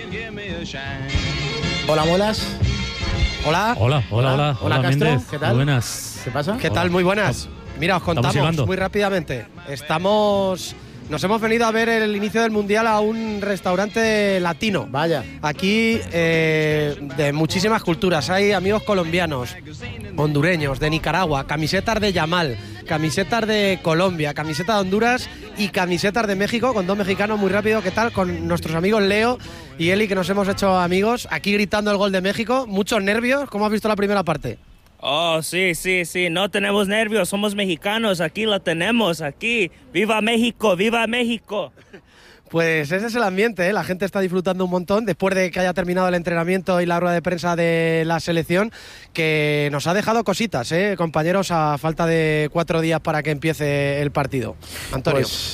Hola, Muelas. Hola. Hola, hola, hola. Hola, Castro. Méndez. ¿Qué tal? Muy buenas. ¿Qué pasa? ¿Qué tal? Muy buenas. Mira, os contamos muy rápidamente. Estamos... Nos hemos venido a ver el inicio del Mundial a un restaurante latino. Vaya. Aquí, eh, de muchísimas culturas. Hay amigos colombianos, hondureños, de Nicaragua, camisetas de Yamal, camisetas de Colombia, camisetas de Honduras y camisetas de México, con dos mexicanos muy rápido. ¿Qué tal? Con nuestros amigos Leo y Eli, que nos hemos hecho amigos. Aquí gritando el gol de México. Muchos nervios. ¿Cómo has visto la primera parte? Oh, sí, sí, sí, no tenemos nervios, somos mexicanos, aquí lo tenemos, aquí. ¡Viva México, viva México! Pues ese es el ambiente, ¿eh? La gente está disfrutando un montón después de que haya terminado el entrenamiento y la rueda de prensa de la selección, que nos ha dejado cositas, ¿eh? Compañeros, a falta de cuatro días para que empiece el partido. Antonio. Pues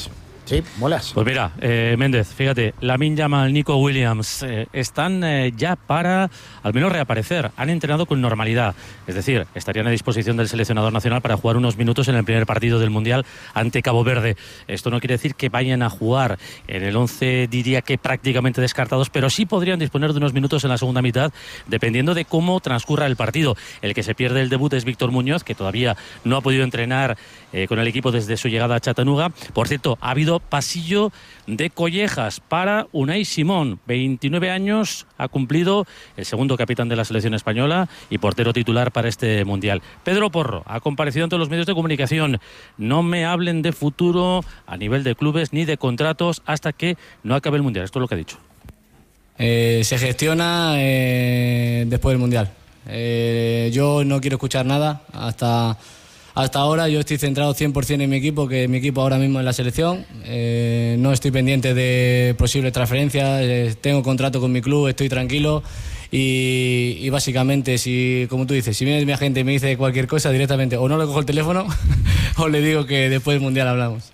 Sí, molas. Pues mira, eh, Méndez, fíjate, Lamine Yamal, Nico Williams eh, están eh, ya para al menos reaparecer. Han entrenado con normalidad, es decir, estarían a disposición del seleccionador nacional para jugar unos minutos en el primer partido del Mundial ante Cabo Verde. Esto no quiere decir que vayan a jugar en el once, diría que prácticamente descartados, pero sí podrían disponer de unos minutos en la segunda mitad, dependiendo de cómo transcurra el partido. El que se pierde el debut es Víctor Muñoz, que todavía no ha podido entrenar eh, con el equipo desde su llegada a Chattanooga. Por cierto, ha habido pasillo de collejas para Unai Simón, veintinueve años, ha cumplido, el segundo capitán de la selección española y portero titular para este Mundial. Pedro Porro ha comparecido ante los medios de comunicación. No me hablen de futuro a nivel de clubes ni de contratos hasta que no acabe el Mundial. Esto es lo que ha dicho. Eh, se gestiona eh, después del Mundial. Eh, yo no quiero escuchar nada hasta... Hasta ahora yo estoy centrado cien por ciento en mi equipo, que mi equipo ahora mismo es la selección. Eh, no estoy pendiente de posibles transferencias, eh, tengo contrato con mi club, estoy tranquilo y, y básicamente, si, como tú dices, si viene mi agente y me dice cualquier cosa directamente, o no le cojo el teléfono o le digo que después del Mundial hablamos.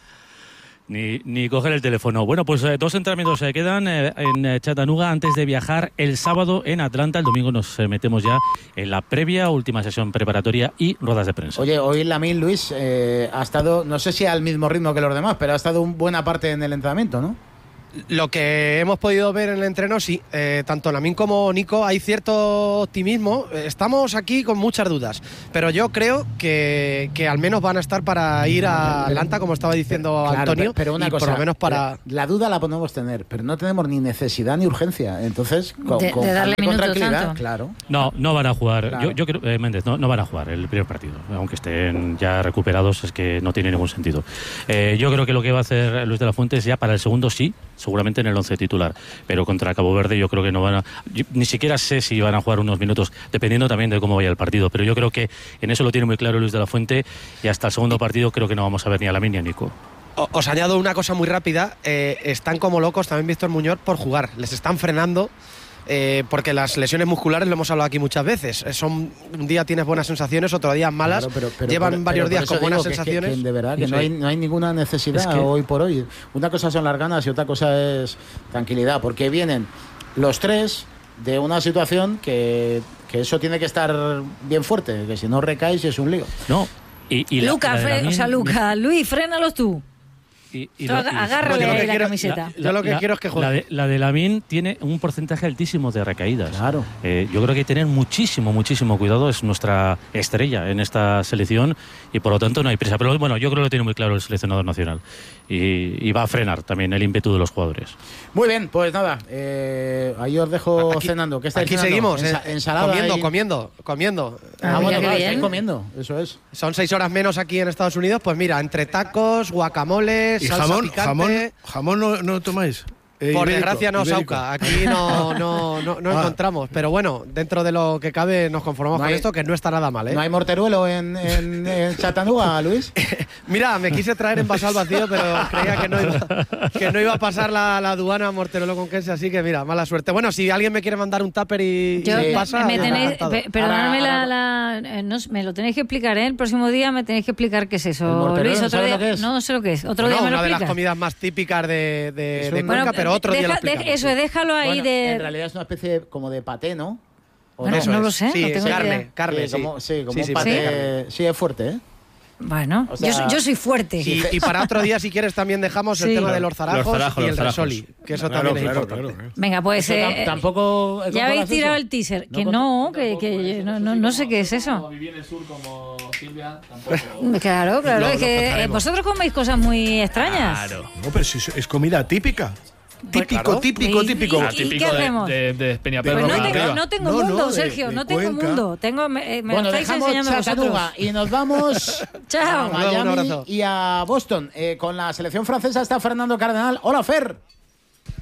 Ni, ni coger el teléfono. Bueno, pues eh, dos entrenamientos se quedan eh, en eh, Chattanooga antes de viajar el sábado en Atlanta. El domingo nos eh, metemos ya en la previa, última sesión preparatoria y ruedas de prensa. Oye, hoy Lamine, Luis, eh, ha estado, no sé si al mismo ritmo que los demás, pero ha estado un buena parte en el entrenamiento, ¿no? Lo que hemos podido ver en el entreno, sí, eh, tanto Lamine como Nico, hay cierto optimismo. Estamos aquí con muchas dudas, pero yo creo que, que al menos van a estar para ir a Atlanta, como estaba diciendo Claro, Antonio, pero, pero una y cosa, por lo menos para... La duda la podemos tener, pero no tenemos ni necesidad ni urgencia. Entonces, con, De- con de darle calma y con minutos tranquilidad, tanto. claro. No, no van a jugar. Claro. Yo, yo creo, eh, Méndez, no, no van a jugar el primer partido. Aunque estén ya recuperados, es que no tiene ningún sentido. Eh, yo creo que lo que va a hacer Luis de la Fuente es ya para el segundo sí, seguramente en el once titular. Pero contra Cabo Verde yo creo que no van a... yo ni siquiera sé si van a jugar unos minutos, dependiendo también de cómo vaya el partido. Pero yo creo que en eso lo tiene muy claro Luis de la Fuente y hasta el segundo partido creo que no vamos a ver ni a Lamine ni a Nico. O- Os añado una cosa muy rápida, eh, están como locos también Víctor Muñoz por jugar, les están frenando. Eh, porque las lesiones musculares, lo hemos hablado aquí muchas veces, eh, son un día tienes buenas sensaciones, otro día malas. Claro, pero- pero- llevan pero- varios pero días por con eso buenas digo que es que- sensaciones. que de verdad que Sí. no, hay, no hay ninguna necesidad Es que- hoy por hoy. Una cosa son las ganas y otra cosa es tranquilidad, porque vienen los tres de una situación que, que eso tiene que estar bien fuerte, que si no recaes es un lío. No. Y, y la- Luca, la de fre- Lamine- o sea, Luca, Luis, frénalos tú. Y, y Tú la- aga- y- agárrale Yo lo que la quiero- camiseta. Yo lo que quiero es que juegue. La de, la de Lamine tiene un porcentaje altísimo de recaídas. Claro. Eh, yo creo que hay que tener muchísimo, muchísimo cuidado. Es nuestra estrella en esta selección y por lo tanto no hay prisa. Pero bueno, yo creo que lo tiene muy claro el seleccionador nacional y, y va a frenar también el ímpetu de los jugadores. Muy bien, pues nada, eh, ahí os dejo Aquí- cenando. ¿Qué estáis Aquí cenando? seguimos, Ensa- eh, ensalada comiendo, y- comiendo, comiendo. Ah, Ah, bueno, mira qué claro, bien. estáis comiendo, eso es. Son seis horas menos aquí en Estados Unidos, pues mira, entre tacos, guacamoles, Y salsa jamón, picante. jamón, jamón no, no tomáis. Eh, Por ibérico, desgracia no, ibérico. Sauca, aquí no, no, no, no Ah. encontramos. Pero bueno, dentro de lo que cabe nos conformamos No con hay- esto, que no está nada mal, ¿eh? ¿No hay morteruelo en, en, en Chattanooga, Luis? Mira, me quise traer envasado al vacío, pero creía que no iba, que no iba a pasar la, la aduana Morteruelo con queso, así que mira, mala suerte. Bueno, si alguien me quiere mandar un tupper y, Yo, y me- pasa, me yo tenéis, encantado. pe- perdonadme Ahora- la, la- eh, no, me lo tenéis que explicar, ¿eh? El próximo día me tenéis que explicar qué es ¿El eso. mortero Luis, no otro sabes día. lo que es? No sé lo que es. Otro Bueno, día me lo una de las explicas. comidas más típicas de, de, Es de un- Cuenca, Bueno, pero otro día lo deja- de- explicamos. eso, déjalo ahí Bueno, de. En realidad es una especie como de paté, ¿no? ¿O Bueno, Eso no es. lo sé, Sí, no tengo carne, idea. carne, sí, sí. como, sí, como Sí, un sí, paté. carne. Sí, es fuerte, ¿eh? Bueno, O sea, yo, soy- yo soy fuerte. Y, y para otro día, si quieres, también dejamos el Sí. tema de los zarajos Los zarajos, y el los zarajos. resoli, que eso Claro, también es claro, importante. claro, claro. Venga, pues. Eso tam- eh, tampoco. ya habéis ¿controlas tirado eso? el teaser. No Que con- no, que, que no, no, no sé qué es eso. Vivir en el sur como Silvia, tampoco. Claro, claro, Lo- es lo que eh, contaremos. vosotros coméis cosas muy extrañas. No, pero si es, es comida típica. Típico, claro. típico, ¿Y- típico. y- Ah, típico qué de, hacemos? de, de Peñaperro. Pues no para tengo, arriba. no tengo No, no, mundo, de- Sergio, de no tengo Cuenca. mundo. Tengo, me, me Bueno, lo estáis dejamos enseñando Chattanooga vosotros. y nos vamos Chao. a Hasta luego, un Miami abrazo. y a Boston. Eh, con la selección francesa está Fernando Cardenal. Hola, Fer.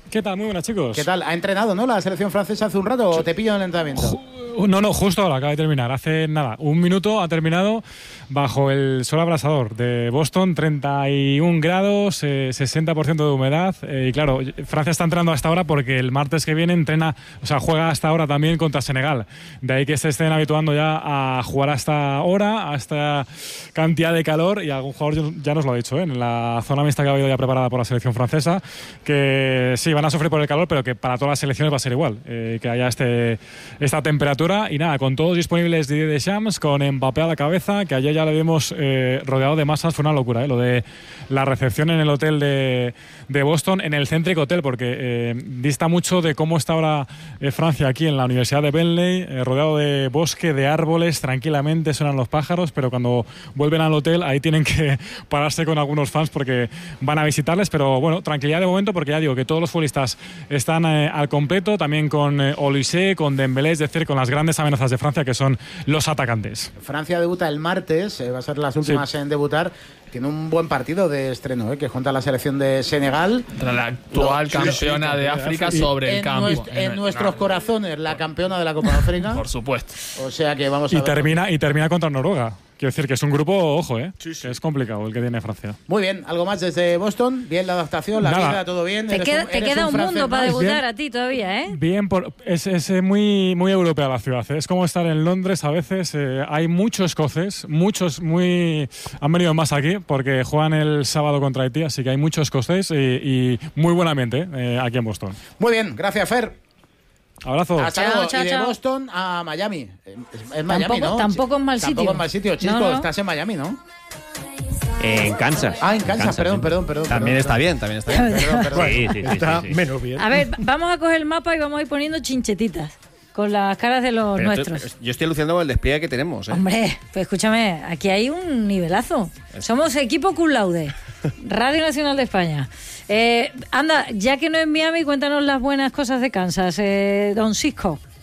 ¿Qué tal? Muy buenas, chicos. ¿Qué tal? ¿Ha entrenado, no, la selección francesa hace un rato o te pillo en el entrenamiento? No, no, justo ahora acaba de terminar. Hace nada, un minuto ha terminado bajo el sol abrasador de Boston, treinta y un grados, eh, sesenta por ciento de humedad. Eh, y claro, Francia está entrenando hasta ahora porque el martes que viene entrena, o sea, juega hasta ahora también contra Senegal. De ahí que se estén habituando ya a jugar hasta ahora, a esta cantidad de calor. Y algún jugador ya nos lo ha dicho, ¿eh? En la zona mixta que ha habido ya preparada por la selección francesa, que sí, van a sufrir por el calor, pero que para todas las selecciones va a ser igual, eh, que haya este, esta temperatura. Y nada, con todos disponibles Didier Deschamps, con Mbappé a la cabeza, que ayer ya le vimos eh, rodeado de masas, fue una locura, ¿eh? Lo de la recepción en el hotel de, de Boston, en el Centric Hotel, porque eh, dista mucho de cómo está ahora eh, Francia aquí en la Universidad de Bentley, eh, rodeado de bosque, de árboles, tranquilamente suenan los pájaros, pero cuando vuelven al hotel ahí tienen que pararse con algunos fans porque van a visitarles, pero bueno, tranquilidad de momento porque ya digo que todos los futbolistas están eh, al completo, también con eh, Olysée, con Dembélé, es decir, con las grandes amenazas de Francia que son los atacantes. Francia debuta el martes, eh, va a ser las últimas sí. en debutar. Tiene un buen partido de estreno, ¿eh? Que junta la selección de Senegal. La actual Lo, campeona sí, sí, de África sí. sobre en el campo. Nuest, en, en nuestros no. corazones, la campeona de la Copa de África. Por supuesto. O sea que vamos a y ver. Termina, y termina contra Noruega. Quiero decir que es un grupo, ojo, ¿eh? Sí, sí. Que es complicado el que tiene Francia. Muy bien, ¿algo más desde Boston? Bien la adaptación, la Nada. vida, todo bien. Te queda un, te queda un, un mundo para debutar bien, a ti todavía, ¿eh? Bien, por, es, es muy, muy europea la ciudad. ¿eh? Es como estar en Londres a veces. Eh, hay muchos escoceses, muchos muy... Han venido más aquí porque juegan el sábado contra Haití, así que hay muchos escoceses y, y muy buen ambiente eh, aquí en Boston. Muy bien, gracias, Fer. Abrazo. Hasta chao, luego. chao, y de chao. Boston a Miami. Es, es Miami, tampoco, ¿no? Tampoco es mal sitio. Tampoco es mal sitio, Chisco. No, no. Estás en Miami, ¿no? En Kansas. Ah, en Kansas, Kansas perdón, sí. perdón, perdón. También perdón, está perdón. bien, también está bien. Perdón, perdón. Sí, sí, sí, está sí, sí. menos bien. A ver, vamos a coger el mapa y vamos a ir poniendo chinchetitas con las caras de los Pero nuestros. Tú, yo estoy alucinando con el despliegue que tenemos. ¿eh? Hombre, pues escúchame, aquí hay un nivelazo. Somos equipo cum laude, Radio Nacional de España. Eh, anda, ya que no es Miami, cuéntanos las buenas cosas de Kansas, eh, don Cisco.